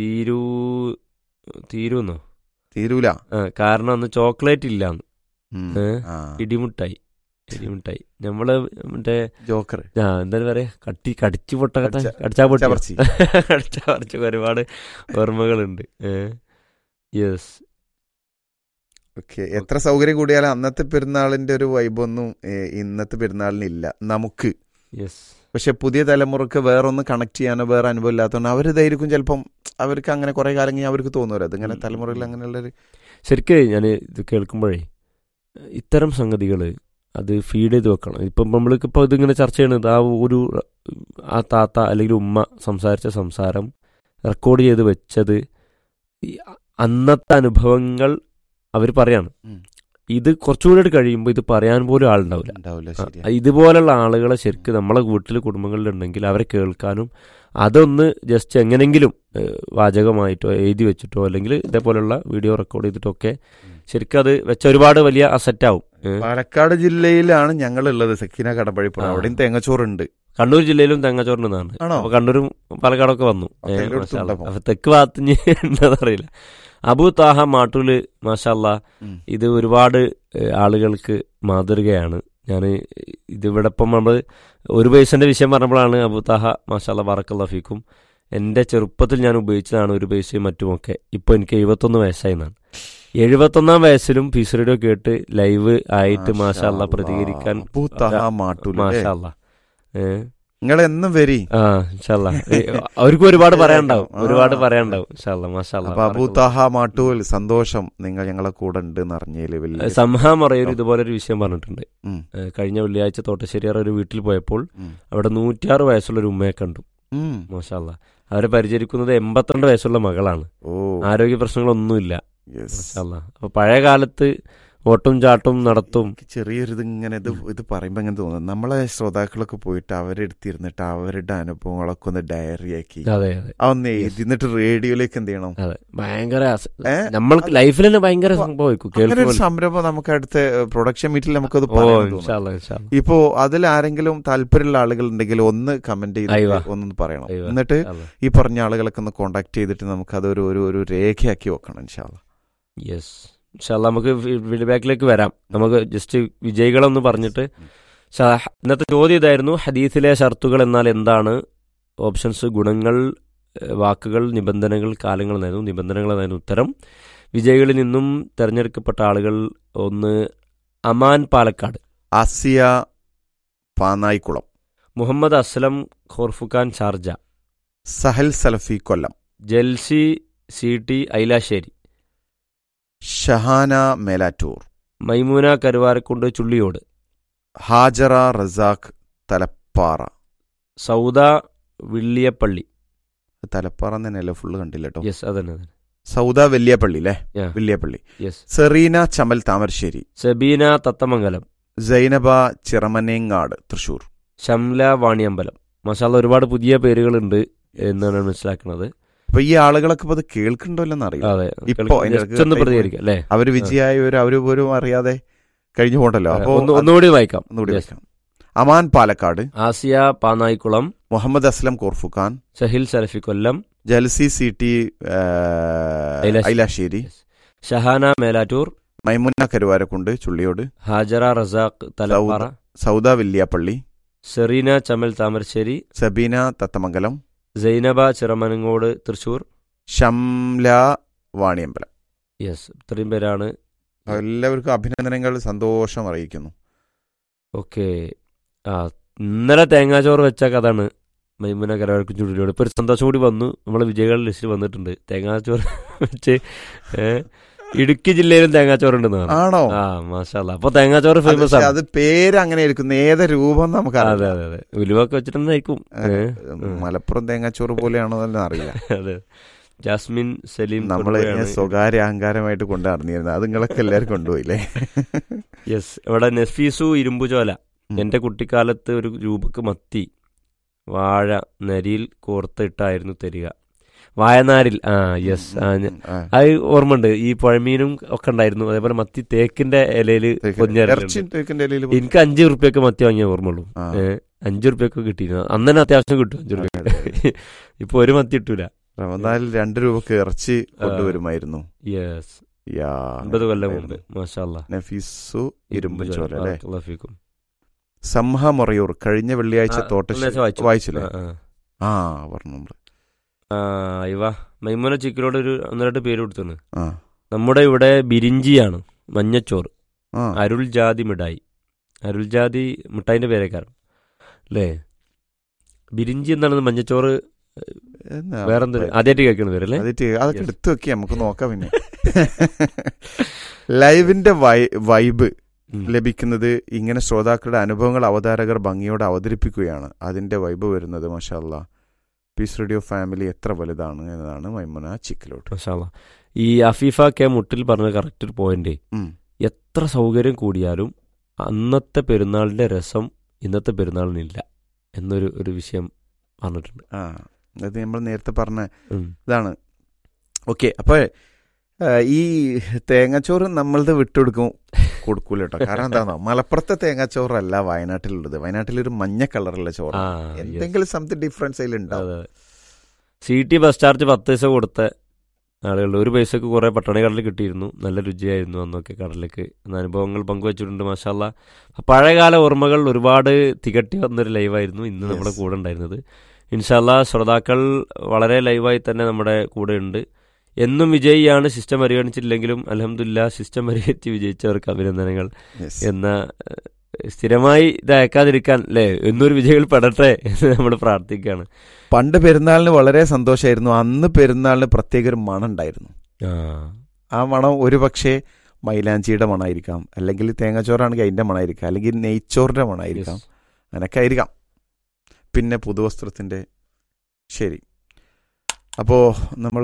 തീരൂല. കാരണം അന്ന് ചോക്ലേറ്റ് ഇല്ലാന്ന്. ഇടിമിഠായി നമ്മള് മറ്റേ ജോക്കർ എന്താ പറയാ കടിച്ചു കടിച്ചാ പറിച്ച് ഒരുപാട് ഓർമ്മകളുണ്ട്. യെസ്. ഓക്കെ. എത്ര സൗകര്യം കൂടിയാലും അന്നത്തെ പെരുന്നാളിന്റെ ഒരു വൈബൊന്നും ഇന്നത്തെ പെരുന്നാളിനില്ല നമുക്ക്. യെസ്. പക്ഷെ പുതിയ തലമുറക്ക് വേറൊന്ന് കണക്ട് ചെയ്യാനോ വേറെ അനുഭവം ഇല്ലാത്തതുകൊണ്ട് അവരിതായിരിക്കും ചിലപ്പം അവർക്ക് അങ്ങനെ കുറെ കാലം കഴിഞ്ഞാൽ അവർക്ക് തോന്നുമല്ലോ അതിങ്ങനെ തലമുറയിൽ അങ്ങനെയുള്ളൊരു. ശരിക്കും ഞാൻ ഇത് കേൾക്കുമ്പോഴേ ഇത്തരം സംഗതികൾ അത് ഫീഡ് ചെയ്ത് വെക്കണം. ഇപ്പം നമ്മൾക്കിപ്പോൾ ഇതിങ്ങനെ ചർച്ച ചെയ്യണത് ആ താത്ത അല്ലെങ്കിൽ ഉമ്മ സംസാരിച്ച സംസാരം റെക്കോർഡ് ചെയ്ത് വെച്ചത് അന്നത്തെ അനുഭവങ്ങൾ അവർ പറയാണ്. ഇത് കുറച്ചുകൂടി കഴിയുമ്പോൾ ഇത് പറയാൻ പോലും ആളുണ്ടാവില്ല. ഇതുപോലുള്ള ആളുകളെ ശരിക്കും നമ്മളെ വീട്ടിൽ കുടുംബങ്ങളിലുണ്ടെങ്കിൽ അവരെ കേൾക്കാനും അതൊന്ന് ജസ്റ്റ് എങ്ങനെങ്കിലും വാചകമായിട്ടോ എഴുതി വെച്ചിട്ടോ അല്ലെങ്കിൽ ഇതേപോലുള്ള വീഡിയോ റെക്കോർഡ് ചെയ്തിട്ടോ ഒക്കെ ശരിക്കും അത് വെച്ച ഒരുപാട് വലിയ അസറ്റാവും. പാലക്കാട് ജില്ലയിലാണ് ഞങ്ങളുള്ളത്, സക്കീന കടമ്പഴിപ്പുറം. അവിടെയും തേങ്ങച്ചോറുണ്ട്. കണ്ണൂർ ജില്ലയിലും തേങ്ങച്ചോറിൻ്റെതാണ്. അപ്പൊ കണ്ണൂരും പാലക്കാടൊക്കെ വന്നു. അപ്പൊ തെക്ക് ഭാഗത്ത് ഉണ്ടെന്നറിയില്ല. അബു താഹ മാട്ടൂല് മാഷാല്ലാ, ഇത് ഒരുപാട് ആളുകൾക്ക് മാതൃകയാണ്. ഞാൻ ഇതിവിടെ ഇപ്പം നമ്മൾ 1 പൈസന്റെ വിഷയം പറഞ്ഞപ്പോഴാണ് അബു താഹ മാഷാല്ലാ ബറക്കല്ലാഹു ഫീക്കും എൻ്റെ ചെറുപ്പത്തിൽ ഞാൻ ഉപയോഗിച്ചതാണ് 1 പൈസയും മറ്റുമൊക്കെ. ഇപ്പോൾ എനിക്ക് 71 വയസ്സായെന്നാണ്. 71ാം വയസ്സിലും പീസ് റേഡിയോ കേട്ട് ലൈവ് ആയിട്ട് മാഷാല്ലാ പ്രതികരിക്കാൻ മാഷാല്ലാ. നിങ്ങൾ എന്നും വരി. അവർക്ക് ഒരുപാട് പറയാനുണ്ടാവും. അബൂതാഹ മാട്ടൂൽ സന്തോഷം, നിങ്ങൾ ഞങ്ങളെ കൂടെ ഉണ്ട് എന്നറിഞ്ഞതിൽ സംഹാം അറിയൊരു ഇതുപോലൊരു വിഷയം പറഞ്ഞിട്ടുണ്ട്. കഴിഞ്ഞ വെള്ളിയാഴ്ച തോട്ടശ്ശേരിയാർ ഒരു വീട്ടിൽ പോയപ്പോൾ അവിടെ 106 വയസ്സുള്ള ഒരു ഉമ്മയെ കണ്ടു. മാഷാല്ലാ. അവരെ പരിചരിക്കുന്നത് 82 വയസ്സുള്ള മകളാണ്. ആരോഗ്യ പ്രശ്നങ്ങളൊന്നുമില്ല. അപ്പൊ പഴയ കാലത്ത് ഓട്ടും ചാട്ടും നടത്തും. ചെറിയൊരു ഇങ്ങനെ ഇത് പറയുമ്പോൾ എങ്ങനെ തോന്നുന്നു, നമ്മളെ ശ്രോതാക്കളൊക്കെ പോയിട്ട് അവരെടുത്തിരുന്നിട്ട് അവരുടെ അനുഭവങ്ങളൊക്കെ ഒന്ന് ഡയറിയാക്കി അതൊന്ന് എഴുതി എന്നിട്ട് റേഡിയോയിലേക്ക് എന്ത് ചെയ്യണം. ഭയങ്കര നമ്മൾക്ക് ലൈഫിൽ തന്നെ ഭയങ്കര സംഭവം സംരംഭം നമുക്ക് അടുത്ത പ്രൊഡക്ഷൻ മീറ്റിൽ നമുക്കത് പറയാം. ഇപ്പോ അതിൽ ആരെങ്കിലും താല്പര്യമുള്ള ആളുകൾ ഉണ്ടെങ്കിൽ ഒന്ന് കമന്റ് ചെയ്ത് ഒന്നൊന്ന് പറയണം. എന്നിട്ട് ഈ പറഞ്ഞ ആളുകളൊക്കെ ഒന്ന് കോണ്ടാക്ട് ചെയ്തിട്ട് നമുക്ക് അതൊരു ഒരു രേഖയാക്കി വെക്കണം ഇൻഷാ അല്ലാഹ്. യെസ്, നമുക്ക് ഫീഡ്ബാക്കിലേക്ക് വരാം. നമുക്ക് ജസ്റ്റ് വിജയികളൊന്ന് പറഞ്ഞിട്ട് ഇന്നത്തെ ചോദ്യം ഇതായിരുന്നു, ഹദീസിലെ ഷർത്തുകൾ എന്നാൽ എന്താണ്? ഓപ്ഷൻസ് ഗുണങ്ങൾ, വാക്കുകൾ, നിബന്ധനകൾ, കാലങ്ങൾ എന്നായിരുന്നു. നിബന്ധനകൾ എന്നായിരുന്നു ഉത്തരം. വിജയികളിൽ നിന്നും തിരഞ്ഞെടുക്കപ്പെട്ട ആളുകൾ: ഒന്ന് അമാൻ പാലക്കാട്, ആസിയ പാനായിക്കുളം, മുഹമ്മദ് അസ്ലം ഖോർഫുഖാൻ ഷാർജ, സഹൽ സലഫി കൊല്ലം, ജൽസി സി ടി ഐലാശ്ശേരി, ഷഹാന മേലാറ്റൂർ, മൈമൂന കരുവാരക്കുണ്ട് ചുള്ളിയോട്, ഹാജറ റസാഖ് തലപ്പാറ, സൗദ വില്ലിയപ്പള്ളി. തലപ്പാറ തന്നെയല്ലേ ഫുള്ള് കണ്ടില്ല കേട്ടോ. യെസ്, അതന്നെ സൗദ വെല്ലിയപ്പള്ളി അല്ലേ, വെല്ലിയപ്പള്ളി. യെസ്. സെറീന ചമൽ താമരശ്ശേരി, സബീന തത്തമംഗലം, സൈനബ ചിറമനേങ്ങാട് തൃശൂർ, ഷംല വാണിയമ്പലം. മാഷാഅല്ലാഹ്, ഒരുപാട് പുതിയ പേരുകളുണ്ട് എന്നാണ് മനസ്സിലാക്കുന്നത്. അപ്പൊ ഈ ആളുകളൊക്കെ ഇപ്പൊ അത് കേൾക്കണ്ടോല്ലെന്ന് അറിയാം. ഇപ്പൊ അവര് വിജയായവര് അവര് പോലും അറിയാതെ കഴിഞ്ഞു പോകണ്ടല്ലോ. അപ്പൊ ഒന്നുകൂടി വായിക്കാം. അമാൻ പാലക്കാട്, ആസിയ പാനായിക്കുളം, മുഹമ്മദ് അസ്ലം കോർഫുഖാൻ, സഹിൽ സലഫി കൊല്ലം, ജൽസി C T Ailassery, Shahana Melattur, Maimuna Karuvarakundu Chulliyode, Hajara Razak Thalappara, Sauda വില്ലിയാപ്പള്ളി, Serena Chamal Thamarassery, Sabeena Thathamangalam, Zainaba ചിറമനങ്ങോട് Thrissur, Shamla Vaniyambalam. Yes, ഇത്രയും പേരാണ്. എല്ലാവർക്കും അഭിനന്ദനങ്ങൾ, സന്തോഷം അറിയിക്കുന്നു. ഓക്കെ. ഇന്നലെ തേങ്ങാച്ചോറ് വെച്ച കഥാണ് മൈമുന കരവാരക്കും ചുള്ളിയോട്. ഇപ്പോൾ ഒരു സന്തോഷം കൂടി വന്നു, നമ്മളെ വിജയികളുടെ ലിസ്റ്റിൽ വന്നിട്ടുണ്ട്. തേങ്ങാച്ചോറ് വെച്ച് ഇടുക്കി ജില്ലയിലും തേങ്ങാച്ചോറുണ്ടെന്ന് പറഞ്ഞു. ആണോ? ആ, മാഷാഅല്ലാഹ്. അപ്പൊ തേങ്ങാച്ചോറ് ഫേമസ് ആണ്. അത് പേര് അങ്ങനെ ഇരിക്കുന്നു, ഏത് രൂപം നമുക്ക്. അതെ അതെ അതെ, ഉലുവൊക്കെ വെച്ചിട്ടുണ്ടായിരിക്കും. മലപ്പുറം തേങ്ങാച്ചോറ് പോലെയാണോ എന്ന് അറിയില്ല. അതെ. ജാസ്മിൻ സലീം, നമ്മള് സ്വകാര്യ അഹങ്കാരമായിട്ട് കൊണ്ടു നടന്നിരുന്നത്, അത് നിങ്ങളൊക്കെ എല്ലാവരും കൊണ്ടുപോയില്ലേ? യെസ്. ഇവിടെ നഫീസു ഇരുമ്പുചോല, എന്റെ കുട്ടിക്കാലത്ത് ഒരു രൂപക്ക് മത്തി വാഴ നരിയിൽ കോർത്തിട്ടായിരുന്നു തരിക. വായനാരിൽ. യെസ്, അത് ഓർമ്മയുണ്ട്. ഈ പുഴമീനും ഒക്കെ ഉണ്ടായിരുന്നു. അതേപോലെ മത്തി തേക്കിന്റെ ഇലയില് എനിക്ക് 5 റുപ്യക്ക് മത്തി വാങ്ങിയ ഓർമ്മയുള്ളൂ. 5 റുപ്യക്ക് കിട്ടിയിരുന്നു. അന്ന് തന്നെ അത്യാവശ്യം കിട്ടും 5 റുപ്യക്ക്. ഇപ്പൊ ഒരു മത്തി കിട്ടൂല. റമദാനിൽ 2 രൂപക്ക് ഇറച്ചി കൊണ്ടുവരുമായിരുന്നു. യെസ്, 50 കൊല്ലം മുമ്പ്. മാഷാഅല്ലാഹ്. നഫീസു ഇരുമ്പുചോല അല്ലേ? സംഹ മൊറയൂർ, കഴിഞ്ഞ വെള്ളിയാഴ്ച വായിച്ചില്ലേ? പറഞ്ഞു നമ്മള്. മൈമുന ചിക്കലോട് ഒരു 1-2 പേര് കൊടുത്താണ്. നമ്മുടെ ഇവിടെ ബിരിഞ്ചിയാണ് മഞ്ഞച്ചോറ്, അരുൾ ജാതി മിഠായി. അരുൾ ജാതി മിഠായിന്റെ പേരേക്കാരം അല്ലേ? ബിരിഞ്ചി എന്താണ്? മഞ്ഞച്ചോറ് വേറെന്തൊരു ആദ്യമായിട്ട് കേൾക്കുന്ന പേരല്ലേ? അതൊക്കെ എടുത്തു വെക്കി നമുക്ക് നോക്കാം. പിന്നെ ലൈവിന്റെ വൈബ് ലഭിക്കുന്നത് ഇങ്ങനെ ശ്രോതാക്കളുടെ അനുഭവങ്ങൾ അവതാരകർ ഭംഗിയോടെ അവതരിപ്പിക്കുകയാണ്. അതിന്റെ വൈബ് വരുന്നത് മാഷാഅല്ലാഹ് പീസ് റേഡിയോ ഫാമിലി എത്ര വലുതാണ് എന്നതാണ് മൈമുന ചിക്കലോട്ട്. മാഷാഅല്ലാഹ്. ഈ അഫീഫ കെ മുട്ടിൽ പറഞ്ഞ കറക്റ്റ് ഒരു പോയിന്റ്. എത്ര സൗകര്യം കൂടിയാലും അന്നത്തെ പെരുന്നാളിന്റെ രസം ഇന്നത്തെ പെരുന്നാളിനില്ല എന്നൊരു വിഷയം പറഞ്ഞിട്ടുണ്ട്. അത് നമ്മൾ നേരത്തെ പറഞ്ഞ ഇതാണ്. ഓക്കെ, അപ്പൊ ഈ തേങ്ങാച്ചോറ് നമ്മളത് കൊടുക്കൂല കേട്ടോ. കാരണം എന്താണോ, മലപ്പുറത്തെ തേങ്ങാച്ചോറല്ല വയനാട്ടിലുള്ളത്. വയനാട്ടിലൊരു മഞ്ഞ കളറുള്ള ചോറ്, എന്തെങ്കിലും something difference അതിലുണ്ടാവും. C T bus charge 10 പൈസ കൊടുത്ത ആളുകളുടെ 1 പൈസക്ക് കുറെ പട്ടണ കടലിൽ കിട്ടിയിരുന്നു. നല്ല രുചിയായിരുന്നു അന്നൊക്കെ കടലിലേക്ക്. അനുഭവങ്ങൾ പങ്കുവച്ചിട്ടുണ്ട്. മാഷാഅല്ലാഹ്. പഴയകാല ഓർമ്മകൾ ഒരുപാട് തികട്ടി വന്നൊരു ലൈവായിരുന്നു ഇന്ന് നമ്മുടെ കൂടെ ഉണ്ടായിരുന്നത്. ഇൻഷാല്ലാ ശ്രോതാക്കൾ വളരെ ലൈവായി തന്നെ നമ്മുടെ കൂടെ ഉണ്ട്. എന്നും വിജയിയാണ്. സിസ്റ്റം പരിഗണിച്ചില്ലെങ്കിലും അൽഹംദുലില്ലാഹ് സിസ്റ്റം പരിഗണിച്ച് വിജയിച്ചവർക്ക് അഭിനന്ദനങ്ങൾ എന്ന സ്ഥിരമായി ഇത് അയക്കാതിരിക്കാൻ അല്ലേ, എന്നൊരു വിജയികൾ പെടട്ടെ എന്ന് നമ്മൾ പ്രാർത്ഥിക്കുകയാണ്. പണ്ട് പെരുന്നാളിന് വളരെ സന്തോഷമായിരുന്നു. അന്ന് പെരുന്നാളിന് പ്രത്യേക ഒരു മണം ഉണ്ടായിരുന്നു. ആ മണം ഒരു പക്ഷേ മൈലാഞ്ചിയുടെ മണമായിരിക്കാം, അല്ലെങ്കിൽ തേങ്ങാച്ചോറാണെങ്കിൽ അതിൻ്റെ മണമായിരിക്കാം, അല്ലെങ്കിൽ നെയ്ച്ചോറിൻ്റെ മണമായിരിക്കാം, അങ്ങനെയൊക്കെ ആയിരിക്കാം. പിന്നെ പുതുവസ്ത്രത്തിൻ്റെ. ശരി, അപ്പോൾ നമ്മൾ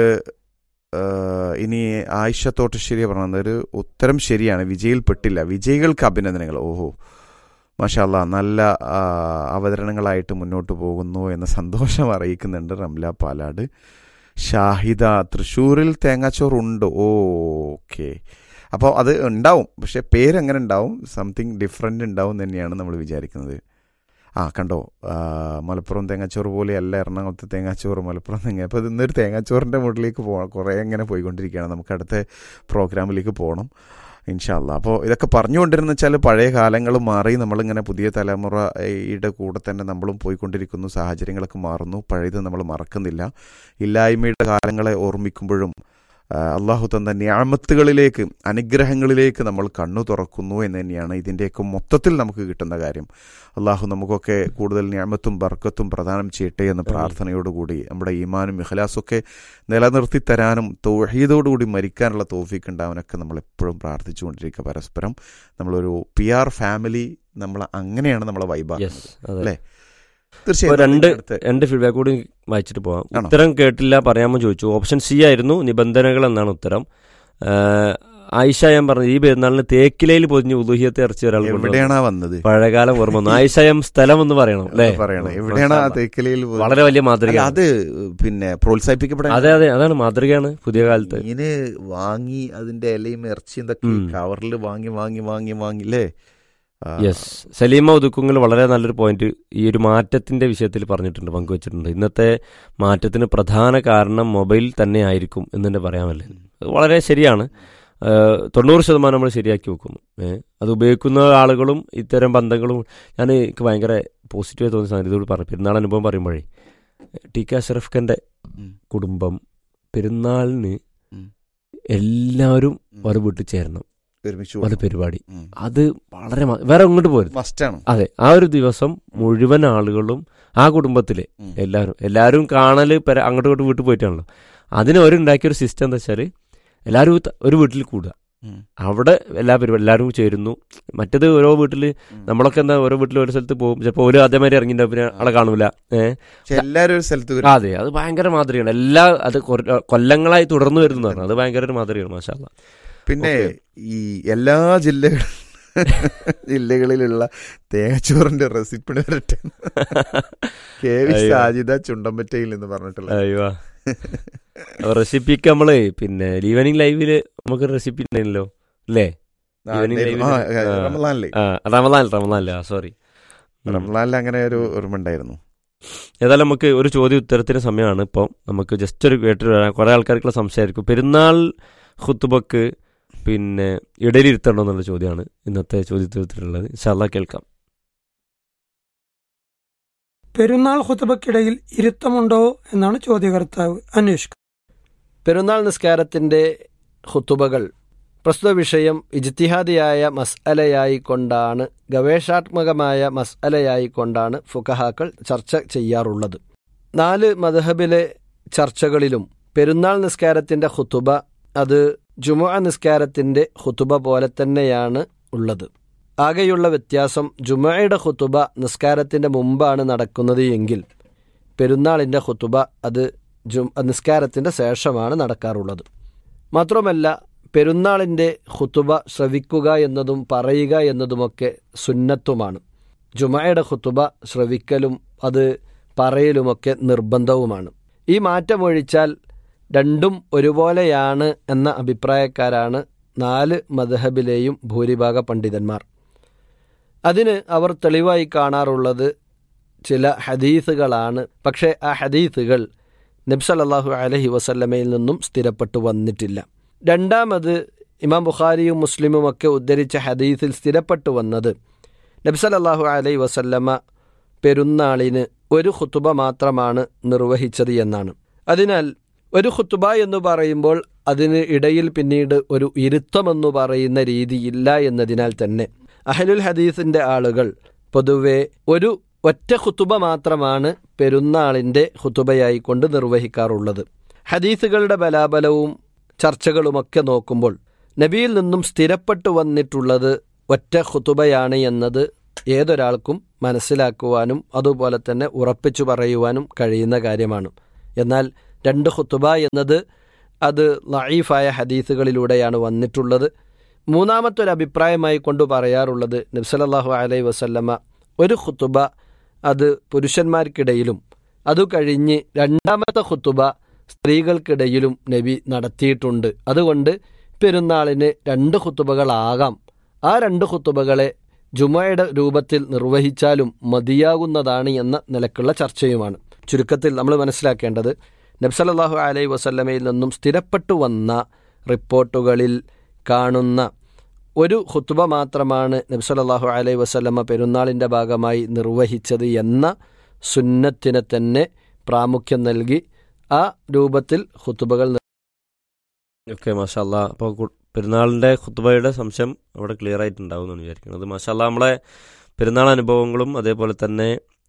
ഇനി ആയിഷ തോട്ടശ്ശേരി പറഞ്ഞത് ഒരു ഉത്തരം ശരിയാണ്, വിജയിൽപ്പെട്ടില്ല. വിജയികൾക്ക് അഭിനന്ദനങ്ങൾ. ഓഹോ, മാഷാ അല്ലാ, നല്ല അവതരണങ്ങളായിട്ട് മുന്നോട്ട് പോകുന്നു എന്ന സന്തോഷം അറിയിക്കുന്നുണ്ട് റംല പാലാട്. ഷാഹിദ തൃശ്ശൂരിൽ തേങ്ങാച്ചോറുണ്ട്. ഓക്കെ, അപ്പോൾ അത് ഉണ്ടാവും, പക്ഷെ പേരെങ്ങനെ ഉണ്ടാവും, സംതിങ് ഡിഫറെൻ്റ് ഉണ്ടാവും തന്നെയാണ് നമ്മൾ വിചാരിക്കുന്നത്. കണ്ടോ, മലപ്പുറം തേങ്ങാച്ചോറ് പോലെയല്ല എറണാകുളത്തെ തേങ്ങാച്ചോറ്, മലപ്പുറം അപ്പോൾ ഇന്നൊരു തേങ്ങാച്ചോറിൻ്റെ മുകളിലേക്ക് പോകണം. കുറേ ഇങ്ങനെ പോയിക്കൊണ്ടിരിക്കുകയാണ്. നമുക്ക് അടുത്ത പ്രോഗ്രാമിലേക്ക് പോകണം ഇൻഷാ അല്ലാ. അപ്പോൾ ഇതൊക്കെ പറഞ്ഞുകൊണ്ടിരുന്ന വെച്ചാൽ പഴയ കാലങ്ങൾ മാറി നമ്മളിങ്ങനെ പുതിയ തലമുറയുടെ കൂടെ തന്നെ നമ്മളും പോയിക്കൊണ്ടിരിക്കുന്നു. സാഹചര്യങ്ങളൊക്കെ മാറുന്നു, പഴയത് നമ്മൾ മറക്കുന്നില്ല. ഇല്ലായ്മയുടെ കാലങ്ങളെ ഓർമ്മിക്കുമ്പോഴും അള്ളാഹു തന്ന നിഅമത്തുകളിലേക്ക്, അനുഗ്രഹങ്ങളിലേക്ക് നമ്മൾ കണ്ണു തുറക്കുന്നു എന്ന് തന്നെയാണ് ഇതിൻ്റെയൊക്കെ മൊത്തത്തിൽ നമുക്ക് കിട്ടുന്ന കാര്യം. അള്ളാഹു നമുക്കൊക്കെ കൂടുതൽ നിഅമത്തും ബർക്കത്തും പ്രദാനം ചെയ്യട്ടെ എന്ന പ്രാർത്ഥനയോടുകൂടി നമ്മുടെ ഈമാനും ഇഖ്ലാസൊക്കെ നിലനിർത്തി തരാനും തൗഹീദോടുകൂടി മരിക്കാനുള്ള തൗഫീഖ് ഉണ്ടാവാനൊക്കെ നമ്മൾ എപ്പോഴും പ്രാർത്ഥിച്ചുകൊണ്ടിരിക്കുക പരസ്പരം. നമ്മളൊരു PR ഫാമിലി, നമ്മൾ അങ്ങനെയാണ് നമ്മളെ വൈബാക്കുന്നത് അല്ലേ? രണ്ട് ഫീഡ്ബാക്ക് കൂടി വായിച്ചിട്ട് പോവാം. ഉത്തരം കേട്ടില്ല, പറയാമോ ചോദിച്ചു. ഓപ്ഷൻ സി ആയിരുന്നു, നിബന്ധനകൾ എന്നാണ് ഉത്തരം. ആയിഷ ഞാൻ പറഞ്ഞു, ഈ പെരുന്നാളിന് തേക്കിലയിൽ പൊതിഞ്ഞ് ഉദൂഹിയത്തെ ഇറച്ചി ഒരാൾ വന്നത്, പഴയകാലം ഓർമ്മ വന്നു. ആയിഷ സ്ഥലം എന്ന് പറയണം അല്ലേ? എവിടെയാണ് തേക്കിലയിൽ? വളരെ വലിയ മാതൃക, അത് പിന്നെ പ്രോത്സാഹിപ്പിക്കപ്പെടാൻ. അതെ അതെ, അതാണ് മാതൃകയാണ് പുതിയ കാലത്ത്. മീന് വാങ്ങി അതിന്റെ ഇലയും ഇറച്ചിയും കവറിൽ വാങ്ങില്ലേ? യെസ്, സലീമ ഉദുക്കുങ്ങൾ വളരെ നല്ലൊരു പോയിന്റ് ഈ ഒരു മാറ്റത്തിന്റെ വിഷയത്തിൽ പറഞ്ഞിട്ടുണ്ട്, പങ്കുവച്ചിട്ടുണ്ട്. ഇന്നത്തെ മാറ്റത്തിന് പ്രധാന കാരണം മൊബൈൽ തന്നെ ആയിരിക്കും എന്ന് തന്നെ പറയാമല്ലേ? അത് വളരെ ശരിയാണ്. 90% നമ്മൾ ശരിയാക്കി വെക്കുന്നു. അത് ഉപയോഗിക്കുന്ന ആളുകളും ഇത്തരം ബന്ധങ്ങളും. എനിക്ക് ഭയങ്കര പോസിറ്റീവായി തോന്നിയ സാധനം ഇതോട് പറഞ്ഞു. പെരുന്നാൾ അനുഭവം പറയുമ്പോഴേ, ടി.കെ. അഷ്റഫ് ഖാന്റെ കുടുംബം പെരുന്നാളിന് എല്ലാവരും ഒരു വീട്ടിൽ ചേരണം, ഒരു പരിപാടി. അത് വളരെ വേറെ അങ്ങോട്ട് പോരും. അതെ, ആ ഒരു ദിവസം മുഴുവൻ ആളുകളും ആ കുടുംബത്തിലെ എല്ലാവരും കാണല് അങ്ങോട്ടും ഇങ്ങോട്ടും വീട്ടിൽ പോയിട്ടാണല്ലോ. അതിന് ഉണ്ടാക്കിയൊരു സിസ്റ്റം എന്താ വെച്ചാൽ, എല്ലാവരും ഒരു വീട്ടിൽ കൂടുക, അവിടെ എല്ലാ പരിപാടി എല്ലാവരും ചേരുന്നു. മറ്റേത് ഓരോ വീട്ടിൽ നമ്മളൊക്കെ എന്താ ഓരോ വീട്ടിൽ ഒരു സ്ഥലത്ത് പോകും, ചിലപ്പോൾ ഒരു അതേമാതിരി ഇറങ്ങിയിട്ടുണ്ടാവും, പിന്നെ ആളെ കാണൂല. എല്ലാവരും ഒരു സ്ഥലത്ത്. അതെ, അത് ഭയങ്കര മാതൃകയാണ്. അത് കൊല്ലങ്ങളായി തുടർന്നു വരുന്നു പറഞ്ഞു. അത് ഭയങ്കര ഒരു മാതൃകയാണ് മാഷാ അല്ലാ. പിന്നെ ഈ എല്ലാ ജില്ലകളിലുള്ള തേങ്ങാച്ചോറിന്റെ റെസിപ്പി വരട്ടെ. സാജിദ ചുണ്ടമ്പറ്റയിൽ എന്ന് പറഞ്ഞിട്ടുള്ള റെസിപ്പിക്ക് നമ്മള് പിന്നെ ഈവനിങ് ലൈവില് നമുക്ക് റെസിപ്പി ഉണ്ടല്ലോ അല്ലേ? റമളാനില് സോറി, റമളാനിൽ അങ്ങനെ ഒരു ഓർമ്മ ഉണ്ടായിരുന്നു. ഏതായാലും നമുക്ക് ഒരു ചോദ്യ ഉത്തരത്തിന് സമയമാണ്. ഇപ്പം നമുക്ക് ജസ്റ്റ് ഒരു കേട്ടിട്ട് വരാം. കുറെ ആൾക്കാർക്കുള്ള സംശയമായിരിക്കും, പെരുന്നാൾ ഖുത്ബക്ക് പിന്നെ ഇടയിലിരുത്തണ്ടോ എന്നുള്ള ചോദ്യമാണ് ഇന്നത്തെ ചോദ്യത്തിലുള്ളത്. ഇൻഷാ അല്ലാഹ് കേൾക്കാം. പെരുന്നാൾ ഖുത്ബക്കിടയിൽ ഇരുത്തമുണ്ടോ എന്നാണ് ചോദ്യകർത്താവ് അന്വേഷിക്കുന്നത്. പെരുന്നാൾ നിസ്കാരത്തിൻ്റെ ഖുത്ബകൾ പ്രസ്തുത വിഷയം ഇജ്തിഹാദിയായ മസ്അലയായിക്കൊണ്ടാണ്, ഗവേഷണാത്മകമായ മസ്അലയായിക്കൊണ്ടാണ് ഫുഖഹാക്കൾ ചർച്ച ചെയ്യാറുള്ളത്. 4 മദ്ഹബിലെ ചർച്ചകളിലും പെരുന്നാൾ നിസ്കാരത്തിൻ്റെ ഖുത്ബ അത് ജുമുഅ നിസ്കാരത്തിൻ്റെ ഖുത്ബ പോലെ തന്നെയാണ് ഉള്ളത്. ആകെയുള്ള വ്യത്യാസം, ജുമുഅയുടെ ഖുത്ബ നിസ്കാരത്തിൻ്റെ മുമ്പാണ് നടക്കുന്നത് എങ്കിൽ പെരുന്നാളിൻ്റെ ഖുത്ബ അത് നിസ്കാരത്തിൻ്റെ ശേഷമാണ് നടക്കാറുള്ളത്. മാത്രമല്ല, പെരുന്നാളിൻ്റെ ഖുത്ബ ശ്രവിക്കുക എന്നതും പറയുക എന്നതുമൊക്കെ സുന്നത്തുമാണ്. ജുമുഅയുടെ ഖുത്ബ ശ്രവിക്കലും അത് പറയലുമൊക്കെ നിർബന്ധവുമാണ്. ഈ മാറ്റമൊഴിച്ചാൽ രണ്ടും ഒരുപോലെയാണ് എന്ന അഭിപ്രായക്കാരാണ് 4 മദ്ഹബിലെയും ഭൂരിഭാഗ പണ്ഡിതന്മാർ. അതിന് അവർ തെളിവായി കാണാറുള്ളത് ചില ഹദീസുകളാണ്. പക്ഷേ ആ ഹദീസുകൾ നബി സല്ലല്ലാഹു അലൈഹി വസല്ലമയിൽ നിന്നും സ്ഥിരപ്പെട്ടു വന്നിട്ടില്ല. രണ്ടാമത്, ഇമാം ബുഖാരിയും മുസ്ലിമുമൊക്കെ ഉദ്ധരിച്ച ഹദീസിൽ സ്ഥിരപ്പെട്ടു വന്നത് നബി സല്ലല്ലാഹു അലൈഹി വസല്ലമ പെരുന്നാളിന് ഒരു ഖുത്ബ മാത്രമാണ് നിർവഹിച്ചത് എന്നാണ്. അതിനാൽ ഒരു ഖുത്ബ എന്ന് പറയുമ്പോൾ അതിന് ഇടയിൽ പിന്നീട് ഒരു ഇരുത്തമെന്നു പറയുന്ന രീതിയില്ല എന്നതിനാൽ തന്നെ അഹ്ലുൽ ഹദീസിൻ്റെ ആളുകൾ പൊതുവെ ഒരു ഒറ്റ ഖുത്ബ മാത്രമാണ് പെരുന്നാളിൻ്റെ ഖുത്ബയായിക്കൊണ്ട് നിർവഹിക്കാറുള്ളത്. ഹദീസുകളുടെ ബലാബലവും ചർച്ചകളുമൊക്കെ നോക്കുമ്പോൾ നബിയിൽ നിന്നും സ്ഥിരപ്പെട്ടു വന്നിട്ടുള്ളത് ഒറ്റ ഖുത്ബയാണ് എന്നത് ഏതൊരാൾക്കും മനസ്സിലാക്കുവാനും അതുപോലെ തന്നെ ഉറപ്പിച്ചു പറയുവാനും കഴിയുന്ന കാര്യമാണ്. എന്നാൽ 2 ഖുതുബ എന്നത് അത് ലഈഫായ ഹദീസുകളിലൂടെയാണ് വന്നിട്ടുള്ളത്. മൂന്നാമത്തെ ഒരു അഭിപ്രായമായി കൊണ്ട് പറയാറുള്ളത് നബി സല്ലല്ലാഹു അലൈഹി വസല്ലമ ഒരു ഖുതുബ അത് പുരുഷന്മാർക്കിടയിലും അതു കഴിഞ്ഞ് രണ്ടാമത്തെ ഖുതുബ സ്ത്രീകൾക്കിടയിലും നബി നടത്തിയിട്ടുണ്ട്. അതുകൊണ്ട് പെരുന്നാളിന് 2 ഖുതുബകളാകാം. ആ 2 ഖുതുബകളെ ജുമയുടെ രൂപത്തിൽ നിർവഹിച്ചാലും മതിയാകുന്നതാണ് എന്ന നിലക്കുള്ള ചർച്ചയുമാണ്. ചുരുക്കത്തിൽ നമ്മൾ മനസ്സിലാക്കേണ്ടത് നബി സല്ലല്ലാഹു അലൈഹി വസല്ലമയിൽ നിന്നും സ്ഥിരപ്പെട്ടു വന്ന റിപ്പോർട്ടുകളിൽ കാണുന്ന ഒരു ഖുതുബ മാത്രമാണ് നബി സല്ലല്ലാഹു അലൈഹി വസല്ലമ പെരുന്നാളിൻ്റെ ഭാഗമായി നിർവഹിച്ചത് എന്ന സുന്നത്തിനെ തന്നെ പ്രാമുഖ്യം നൽകി ആ രൂപത്തിൽ ഖുതുബകൾ. ഓക്കെ, മാഷാ അല്ലാ. അപ്പോൾ പെരുന്നാളിൻ്റെ ഖുതുബയുടെ സംശയം അവിടെ ക്ലിയർ ആയിട്ടുണ്ടാവും എന്നാണ് വിചാരിക്കുന്നത്. മാഷാ അല്ലാ, നമ്മളെ പെരുന്നാൾ അനുഭവങ്ങളും അതേപോലെ തന്നെ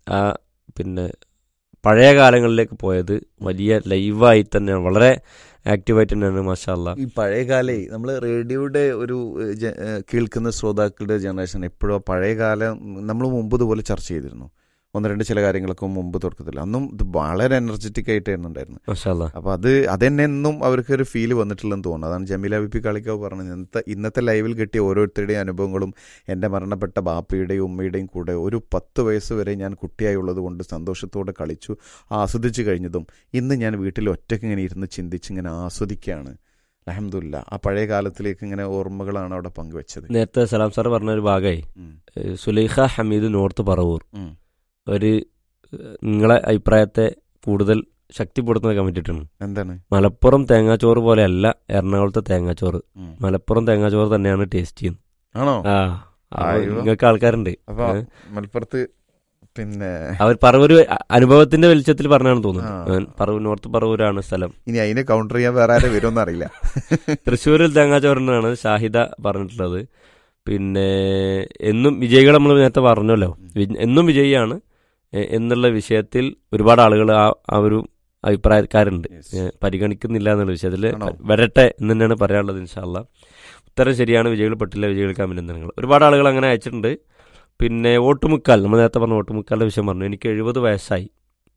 പിന്നെ പഴയ കാലങ്ങളിലേക്ക് പോയത് വലിയ ലൈവായി തന്നെയാണ്, വളരെ ആക്റ്റീവായിട്ട് തന്നെയാണ്. മാഷാ അല്ലാ, ഈ പഴയ കാലേ നമ്മൾ റേഡിയോയുടെ ഒരു കേൾക്കുന്ന ശ്രോതാക്കളുടെ ജനറേഷൻ എപ്പോഴും പഴയ കാലം നമ്മൾ മുമ്പ് ഇതുപോലെ ചർച്ച ചെയ്തിരുന്നു. 1-2 ചില കാര്യങ്ങളൊക്കെ മുമ്പ് തുടക്കത്തില്ല. അന്നും ഇത് വളരെ എനർജറ്റിക് ആയിട്ടായിരുന്നു ഉണ്ടായിരുന്നത്. മാഷാ അല്ലാ. അപ്പോൾ അതെന്നെ എന്നും അവർക്കൊരു ഫീല് വന്നിട്ടില്ലെന്ന് തോന്നുന്നു. അതാണ് ജമീല ബിപി കളിക്കാവ് പറഞ്ഞത്. ഇന്നത്തെ ലൈവിൽ കിട്ടിയ ഓരോരുത്തരുടെയും അനുഭവങ്ങളും എൻ്റെ മരണപ്പെട്ട ബാപ്പയുടെയും ഉമ്മയുടെയും കൂടെ ഒരു 10 വയസ്സ് വരെ ഞാൻ കുട്ടിയായുള്ളത് കൊണ്ട് സന്തോഷത്തോടെ കളിച്ചു ആസ്വദിച്ച് കഴിഞ്ഞതും ഇന്ന് ഞാൻ വീട്ടിൽ ഒറ്റയ്ക്ക് ഇങ്ങനെ ഇരുന്ന് ചിന്തിച്ച് ഇങ്ങനെ ആസ്വദിക്കുകയാണ്. അൽഹംദുലില്ലാ, ആ പഴയ കാലത്തിലേക്ക് ഇങ്ങനെ ഓർമ്മകളാണ് അവിടെ പങ്കുവെച്ചത്. നേരത്തെ സലാം സാർ പറഞ്ഞൊരു ഭാഗമായി സുലൈഖ ഹമീദ് നോർത്ത് പറവൂർ ഒരു നിങ്ങളെ അഭിപ്രായത്തെ കൂടുതൽ ശക്തിപ്പെടുത്തുന്ന കമ്മിറ്റിട്ടാണ്. എന്താണ്? മലപ്പുറം തേങ്ങാച്ചോറ് പോലെയല്ല എറണാകുളത്തെ തേങ്ങാച്ചോറ്. മലപ്പുറം തേങ്ങാച്ചോറ് തന്നെയാണ് ടേസ്റ്റ് ചെയ്യുന്നത്. ആണോ? നിങ്ങൾക്ക് ആൾക്കാരുണ്ട് മലപ്പുറത്ത്. പിന്നെ അവർ പറവൂര് അനുഭവത്തിന്റെ വെളിച്ചത്തിൽ പറഞ്ഞാണ് തോന്നുന്നത്. പറവൂർ നോർത്ത് പറവൂരാണ് സ്ഥലം. ഇനി അതിനെ കൗണ്ടർ ചെയ്യാൻ വേറെ ആരും വരുമെന്ന് അറിയില്ല. തൃശ്ശൂരിൽ തേങ്ങാച്ചോറിനാണ് ഷാഹിദ പറഞ്ഞിട്ടുള്ളത്. പിന്നെ എന്നും വിജയികൾ നമ്മൾ നേരത്തെ പറഞ്ഞല്ലോ, എന്നും വിജയിയാണ് എന്നുള്ള വിഷയത്തിൽ ഒരുപാട് ആളുകൾ ആ ഒരു അഭിപ്രായക്കാരുണ്ട്. പരിഗണിക്കുന്നില്ല എന്നുള്ള വിഷയത്തിൽ വരട്ടെ എന്ന് തന്നെയാണ് പറയാനുള്ളത്. ഇൻഷാ അല്ലാ ഉത്തരം ശരിയാണ്, വിജയികൾ പെട്ടില്ല, വിജയികൾക്ക് അഭിനന്ദനങ്ങൾ. ഒരുപാട് ആളുകൾ അങ്ങനെ അയച്ചിട്ടുണ്ട്. പിന്നെ ഓട്ടുമുക്കാൽ, നമ്മൾ നേരത്തെ പറഞ്ഞ ഓട്ടുമുക്കാലിന്റെ വിഷയം പറഞ്ഞു. എനിക്ക് 70 വയസ്സായി.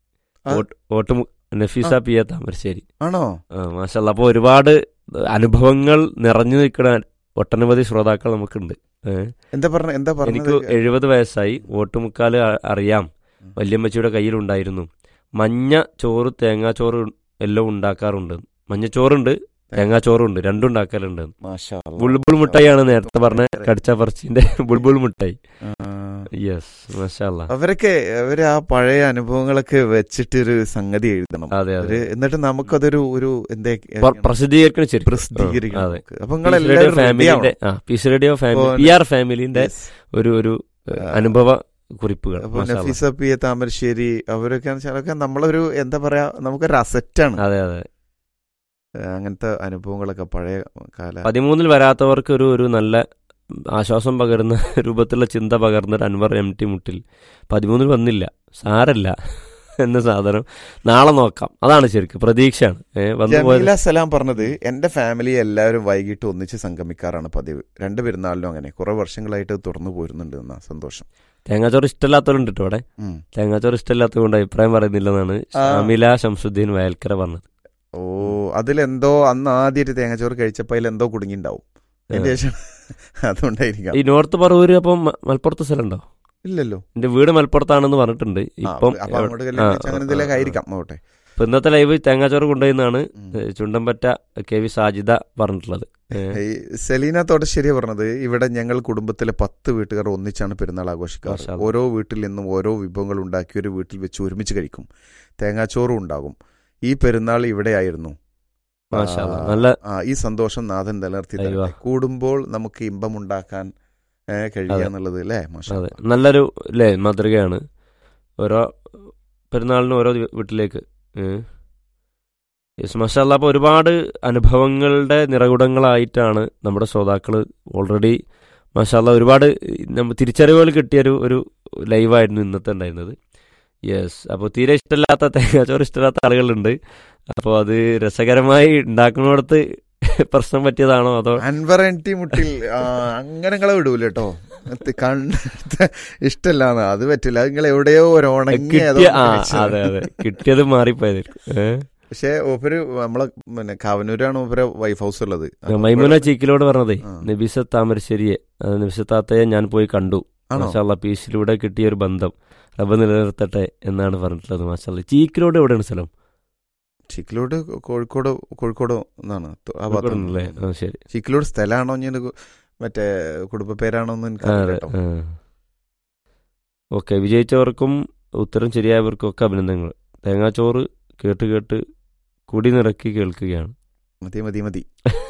Nafeesa P A Thamarassery. ആണോ? മാഷാ അല്ലാ. അപ്പോൾ ഒരുപാട് അനുഭവങ്ങൾ നിറഞ്ഞു നിൽക്കുന്ന ഒട്ടനവധി ശ്രോതാക്കൾ നമുക്കുണ്ട്. എനിക്ക് 70 വയസ്സായി, ഓട്ടുമുക്കാൽ അറിയാം, വല്യമ്മച്ചിയുടെ കയ്യിലുണ്ടായിരുന്നു. മഞ്ഞ ചോറ് തേങ്ങാച്ചോറ് എല്ലാം ഉണ്ടാക്കാറുണ്ട്. മഞ്ഞച്ചോറുണ്ട് തേങ്ങാച്ചോറുണ്ട്, രണ്ടും ഉണ്ടാക്കലുണ്ട്. ബുൾബുൾ മുട്ടായിയാണ് നേരത്തെ പറഞ്ഞ കടിച്ച പറച്ചിന്റെ ബുൾബുൾ മുട്ടായി. യെസ്, മാഷാ അല്ലാ. അവര് ആ പഴയ അനുഭവങ്ങളൊക്കെ വെച്ചിട്ടൊരു സംഗതി എഴുതണം. അതെ അതെ. എന്നിട്ട് നമുക്കതൊരു ഒരു പ്രസിദ്ധീകരിക്കണം. അപ്പൊ ഫാമിലിന്റെ പീസ് റേഡിയോ ഫാമിലിന്റെ ഒരു അനുഭവ കുറിപ്പുകൾ. നഫീസ പി എ താമരശ്ശേരി അവരൊക്കെ നമ്മളൊരു എന്താ പറയാ, നമുക്കൊരു അസറ്റാണ്. അതെ അതെ. അങ്ങനത്തെ അനുഭവങ്ങളൊക്കെ പഴയ കാല. 13 വരാത്തവർക്ക് ഒരു നല്ല ആശ്വാസം പകരുന്ന രൂപത്തിലുള്ള ചിന്ത പകർന്നൊരു അൻവർ MT മുട്ടിൽ. 13 വന്നില്ല, സാരല്ല എന്ന സാധനം നാളെ നോക്കാം, അതാണ് ശരിക്കും പ്രതീക്ഷയാണ്. ജമീല സലാം പറഞ്ഞത് എന്റെ ഫാമിലി എല്ലാവരും വൈകിട്ട് ഒന്നിച്ച് സംഗമിക്കാറാണ് പതിവ്. 2 പെരുന്നാളിനും അങ്ങനെ കുറെ വർഷങ്ങളായിട്ട് തുറന്നു പോരുന്നുണ്ട് എന്നാ സന്തോഷം. തേങ്ങാച്ചോറ് ഇഷ്ടമില്ലാത്തവരുണ്ട് കേട്ടോ അവിടെ. തേങ്ങാച്ചോറ് ഇഷ്ടമില്ലാത്തതുകൊണ്ട് അഭിപ്രായം പറയുന്നില്ലെന്നാണ് ഷാമില ശംസുദ്ദീൻ വയൽക്കര പറഞ്ഞത്. ഓ, അതിലെന്തോ അന്ന് ആദ്യമായിട്ട് തേങ്ങാച്ചോറ് കഴിച്ചപ്പോൾ അതിലെന്തോ കുടുങ്ങിണ്ടാവും. അതിന്റെ ശേഷം അതുകൊണ്ടായിരിക്കാം. ഈ നോർത്ത് പറവൂര് അപ്പം മലപ്പുറത്ത് സ്ഥലം ഉണ്ടോ? ഇല്ലല്ലോ, എന്റെ വീട് മലപ്പുറത്താണെന്ന് പറഞ്ഞിട്ടുണ്ട്. ഇപ്പം ഇന്നത്തെ ലൈവ് തേങ്ങാച്ചോറ് കൊണ്ടുപോയെന്നാണ് ചുണ്ടമ്പറ്റ KV സാജിദ പറഞ്ഞിട്ടുള്ളത്. സെലീന തോട്ടശ്ശേരി പറഞ്ഞത് ഇവിടെ ഞങ്ങൾ കുടുംബത്തിലെ 10 വീട്ടുകാർ ഒന്നിച്ചാണ് പെരുന്നാൾ ആഘോഷിക്കാറ്. ഓരോ വീട്ടിൽ നിന്നും ഓരോ വിഭവങ്ങൾ ഉണ്ടാക്കി ഒരു വീട്ടിൽ വെച്ച് ഒരുമിച്ച് കഴിക്കും. തേങ്ങാച്ചോറും ഉണ്ടാകും. ഈ പെരുന്നാൾ ഇവിടെയായിരുന്നു. ഈ സന്തോഷം നാഥൻ നിലനിർത്തി കൂടുമ്പോൾ നമുക്ക് ഇമ്പമുണ്ടാക്കാൻ കഴിയാന്നുള്ളത് അല്ലേ? നല്ലൊരു മാതൃകയാണ്. ഓരോ പെരുന്നാളിനും ഓരോ വീട്ടിലേക്ക്. മാഷാ അല്ലാ. അപ്പോൾ ഒരുപാട് അനുഭവങ്ങളുടെ നിറകുടങ്ങളായിട്ടാണ് നമ്മുടെ ശ്രോതാക്കൾ ഓൾറെഡി മാഷാ അല്ലാ ഒരുപാട് തിരിച്ചറിവുകൾ കിട്ടിയൊരു ഒരു ലൈവായിരുന്നു ഇന്നത്തെ ഉണ്ടായിരുന്നത്. യെസ്. അപ്പോൾ തീരെ ഇഷ്ടമില്ലാത്ത തേങ്ങാച്ചോറ് ഇഷ്ടമില്ലാത്ത ആളുകളുണ്ട്. അപ്പോൾ അത് രസകരമായി ഉണ്ടാക്കുന്നിടത്ത് പ്രശ്നം പറ്റിയതാണോ അതോ? അൻവർ MT മുട്ടിൽ അങ്ങനെ നിങ്ങളെ വിടൂല കേട്ടോ, ഇഷ്ടമല്ലാന്ന് അത് പറ്റില്ല. നിങ്ങൾ എവിടെയോ അതെ അതെ കിട്ടിയത് മാറിപ്പോയതായിരിക്കും. പക്ഷെ ഓപ്പര് നമ്മളെ പിന്നെ കാവനൂരാണ് ഓപ്പര വൈഫ് ഹൗസ് ഉള്ളത്. മൈമുന ചീക്കിലോട് പറഞ്ഞതേ ആ. നബിസ താമരശ്ശേരിയെ നബിസ താത്തയെ ഞാൻ പോയി കണ്ടു. ആണോ? മാഷാല്ലാ പീസിലൂടെ കിട്ടിയ ഒരു ബന്ധം റബ്ബ് നിലനിർത്തട്ടെ എന്നാണ് പറഞ്ഞിട്ടുള്ളത്. മാഷാല്ലാ. ചീക്കിലോട് എവിടെയാണ് സ്ഥലം? ചിക്കിലോട് കോഴിക്കോട് എന്നാണ് ആ കോഴിക്കോടാണല്ലേ? ഭാഗത്ത്. ആ, ശരി. ചിക്കിലോട് സ്ഥലമാണോ ഞാൻ മറ്റേ കുടുംബ പേരാണോ എന്ന് എനിക്ക് ആ, അറിയില്ല അതെ. കേട്ടോ. ഓക്കെ, വിജയിച്ചവർക്കും ഉത്തരം ശരിയായവർക്കും ഒക്കെ അഭിനന്ദനങ്ങൾ. തേങ്ങാച്ചോറ് കേട്ട് കേട്ട് കുടി നിറക്കി കേൾക്കുകയാണ്. മതി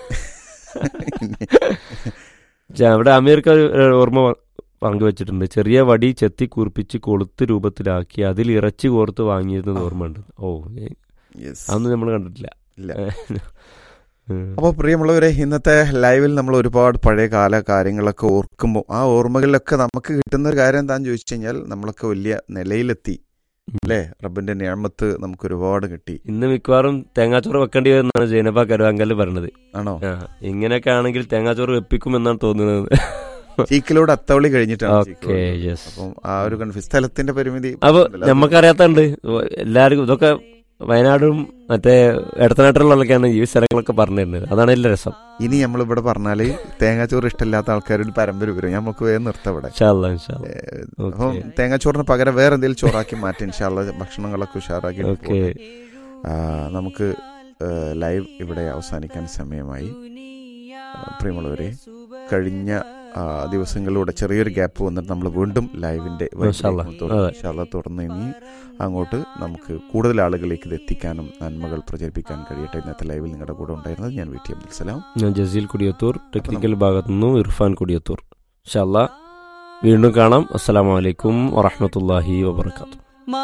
അവിടെ അമീർക്ക് ഒരു ഓർമ്മ പങ്കുവച്ചിട്ടുണ്ട്. ചെറിയ വടി ചെത്തി കൂർപ്പിച്ച് കൊളുത്ത് രൂപത്തിലാക്കി അതിൽ ഇറച്ചി കോർത്ത് വാങ്ങിയിരുന്നത് ഓർമ്മയുണ്ട്. Yes. അതൊന്നും നമ്മൾ കണ്ടിട്ടില്ല. ഇല്ല. അപ്പോൾ പ്രിയമുള്ളവരെ, ഇന്നത്തെ ലൈവിൽ നമ്മൾ ഒരുപാട് പഴയ കാല കാര്യങ്ങളൊക്കെ ഓർക്കുമ്പോൾ ആ ഓർമ്മകളിലൊക്കെ നമുക്ക് കിട്ടുന്ന ഒരു കാര്യം എന്താണെന്ന് ചോദിച്ചു കഴിഞ്ഞാൽ നമ്മളൊക്കെ വലിയ നിലയിലെത്തി അല്ലേ. റബ്ബിന്റെ നിഅമത്ത് നമുക്ക് ഒരുപാട് കിട്ടി. ഇന്ന് മിക്കവാറും തേങ്ങാച്ചോറ് വെക്കേണ്ടി വരുമെന്നാണ് ജൈനബ കരുവാങ്കല് പറഞ്ഞത്. ആണോ? ഇങ്ങനെയൊക്കെ ആണെങ്കിൽ തേങ്ങാച്ചോറ് വെപ്പിക്കുമെന്നാണ് തോന്നുന്നത്. ചീക്കിലോട് അത്തവളി കഴിഞ്ഞിട്ടാണ് ഓക്കെ, ചീക്കിലോട്. യെസ്. അപ്പം ആ ഒരു കൺഫ്യൂസ് സ്ഥലത്തിന്റെ പരിമിതി അപ്പൊ നമുക്കറിയാത്തുണ്ട് എല്ലാവർക്കും ഇതൊക്കെ വയനാടും മറ്റേ ഇടത്തനാട്ടിലുള്ളൊക്കെയാണ് ഈ സ്ഥലങ്ങളൊക്കെ പറഞ്ഞിരുന്നത്. അതാണ് എല്ലാ രസം. ഇനി നമ്മളിവിടെ പറഞ്ഞാല് തേങ്ങാച്ചോറ് ഇഷ്ടമില്ലാത്ത ആൾക്കാരുടെ പരമ്പര വരും. നമുക്ക് വേഗം നിർത്താം ഇവിടെ. അപ്പം തേങ്ങാച്ചോറിന് പകരം വേറെ എന്തെങ്കിലും ചോറാക്കി മാറ്റി ഇൻഷാല്ലാ ഭക്ഷണങ്ങളൊക്കെ ഉഷാറാക്കി. ഓക്കെ, നമുക്ക് ലൈവ് ഇവിടെ അവസാനിക്കാൻ സമയമായി. പ്രിയമുള്ളവരെ, കഴിഞ്ഞ ദിവസങ്ങളിലൂടെ ചെറിയൊരു ഗ്യാപ്പ് വന്നിട്ട് നമ്മൾ വീണ്ടും ലൈവിന്റെ തുടർന്ന് ഇനി അങ്ങോട്ട് നമുക്ക് കൂടുതൽ ആളുകളിലേക്ക് ഇത് എത്തിക്കാനും നന്മകൾ പ്രചരിപ്പിക്കാൻ കഴിയട്ടെ. ഇന്നത്തെ ലൈവിൽ നിങ്ങളുടെ കൂടെ ഉണ്ടായിരുന്നത് ഞാൻ വി ടി അബ്ദുൽ സലാം, ഞാൻ ജസീൽ കുടിയത്തൂർ, ടെക്നിക്കൽ ഭാഗത്തു നിന്നും ഇർഫാൻ കുടിയത്തൂർ. ഇൻഷാ അല്ലാഹ് വീണ്ടും കാണാം. അസ്സലാമു അലൈക്കും വറഹ്മത്തുള്ളാഹി വബറകാതുഹു.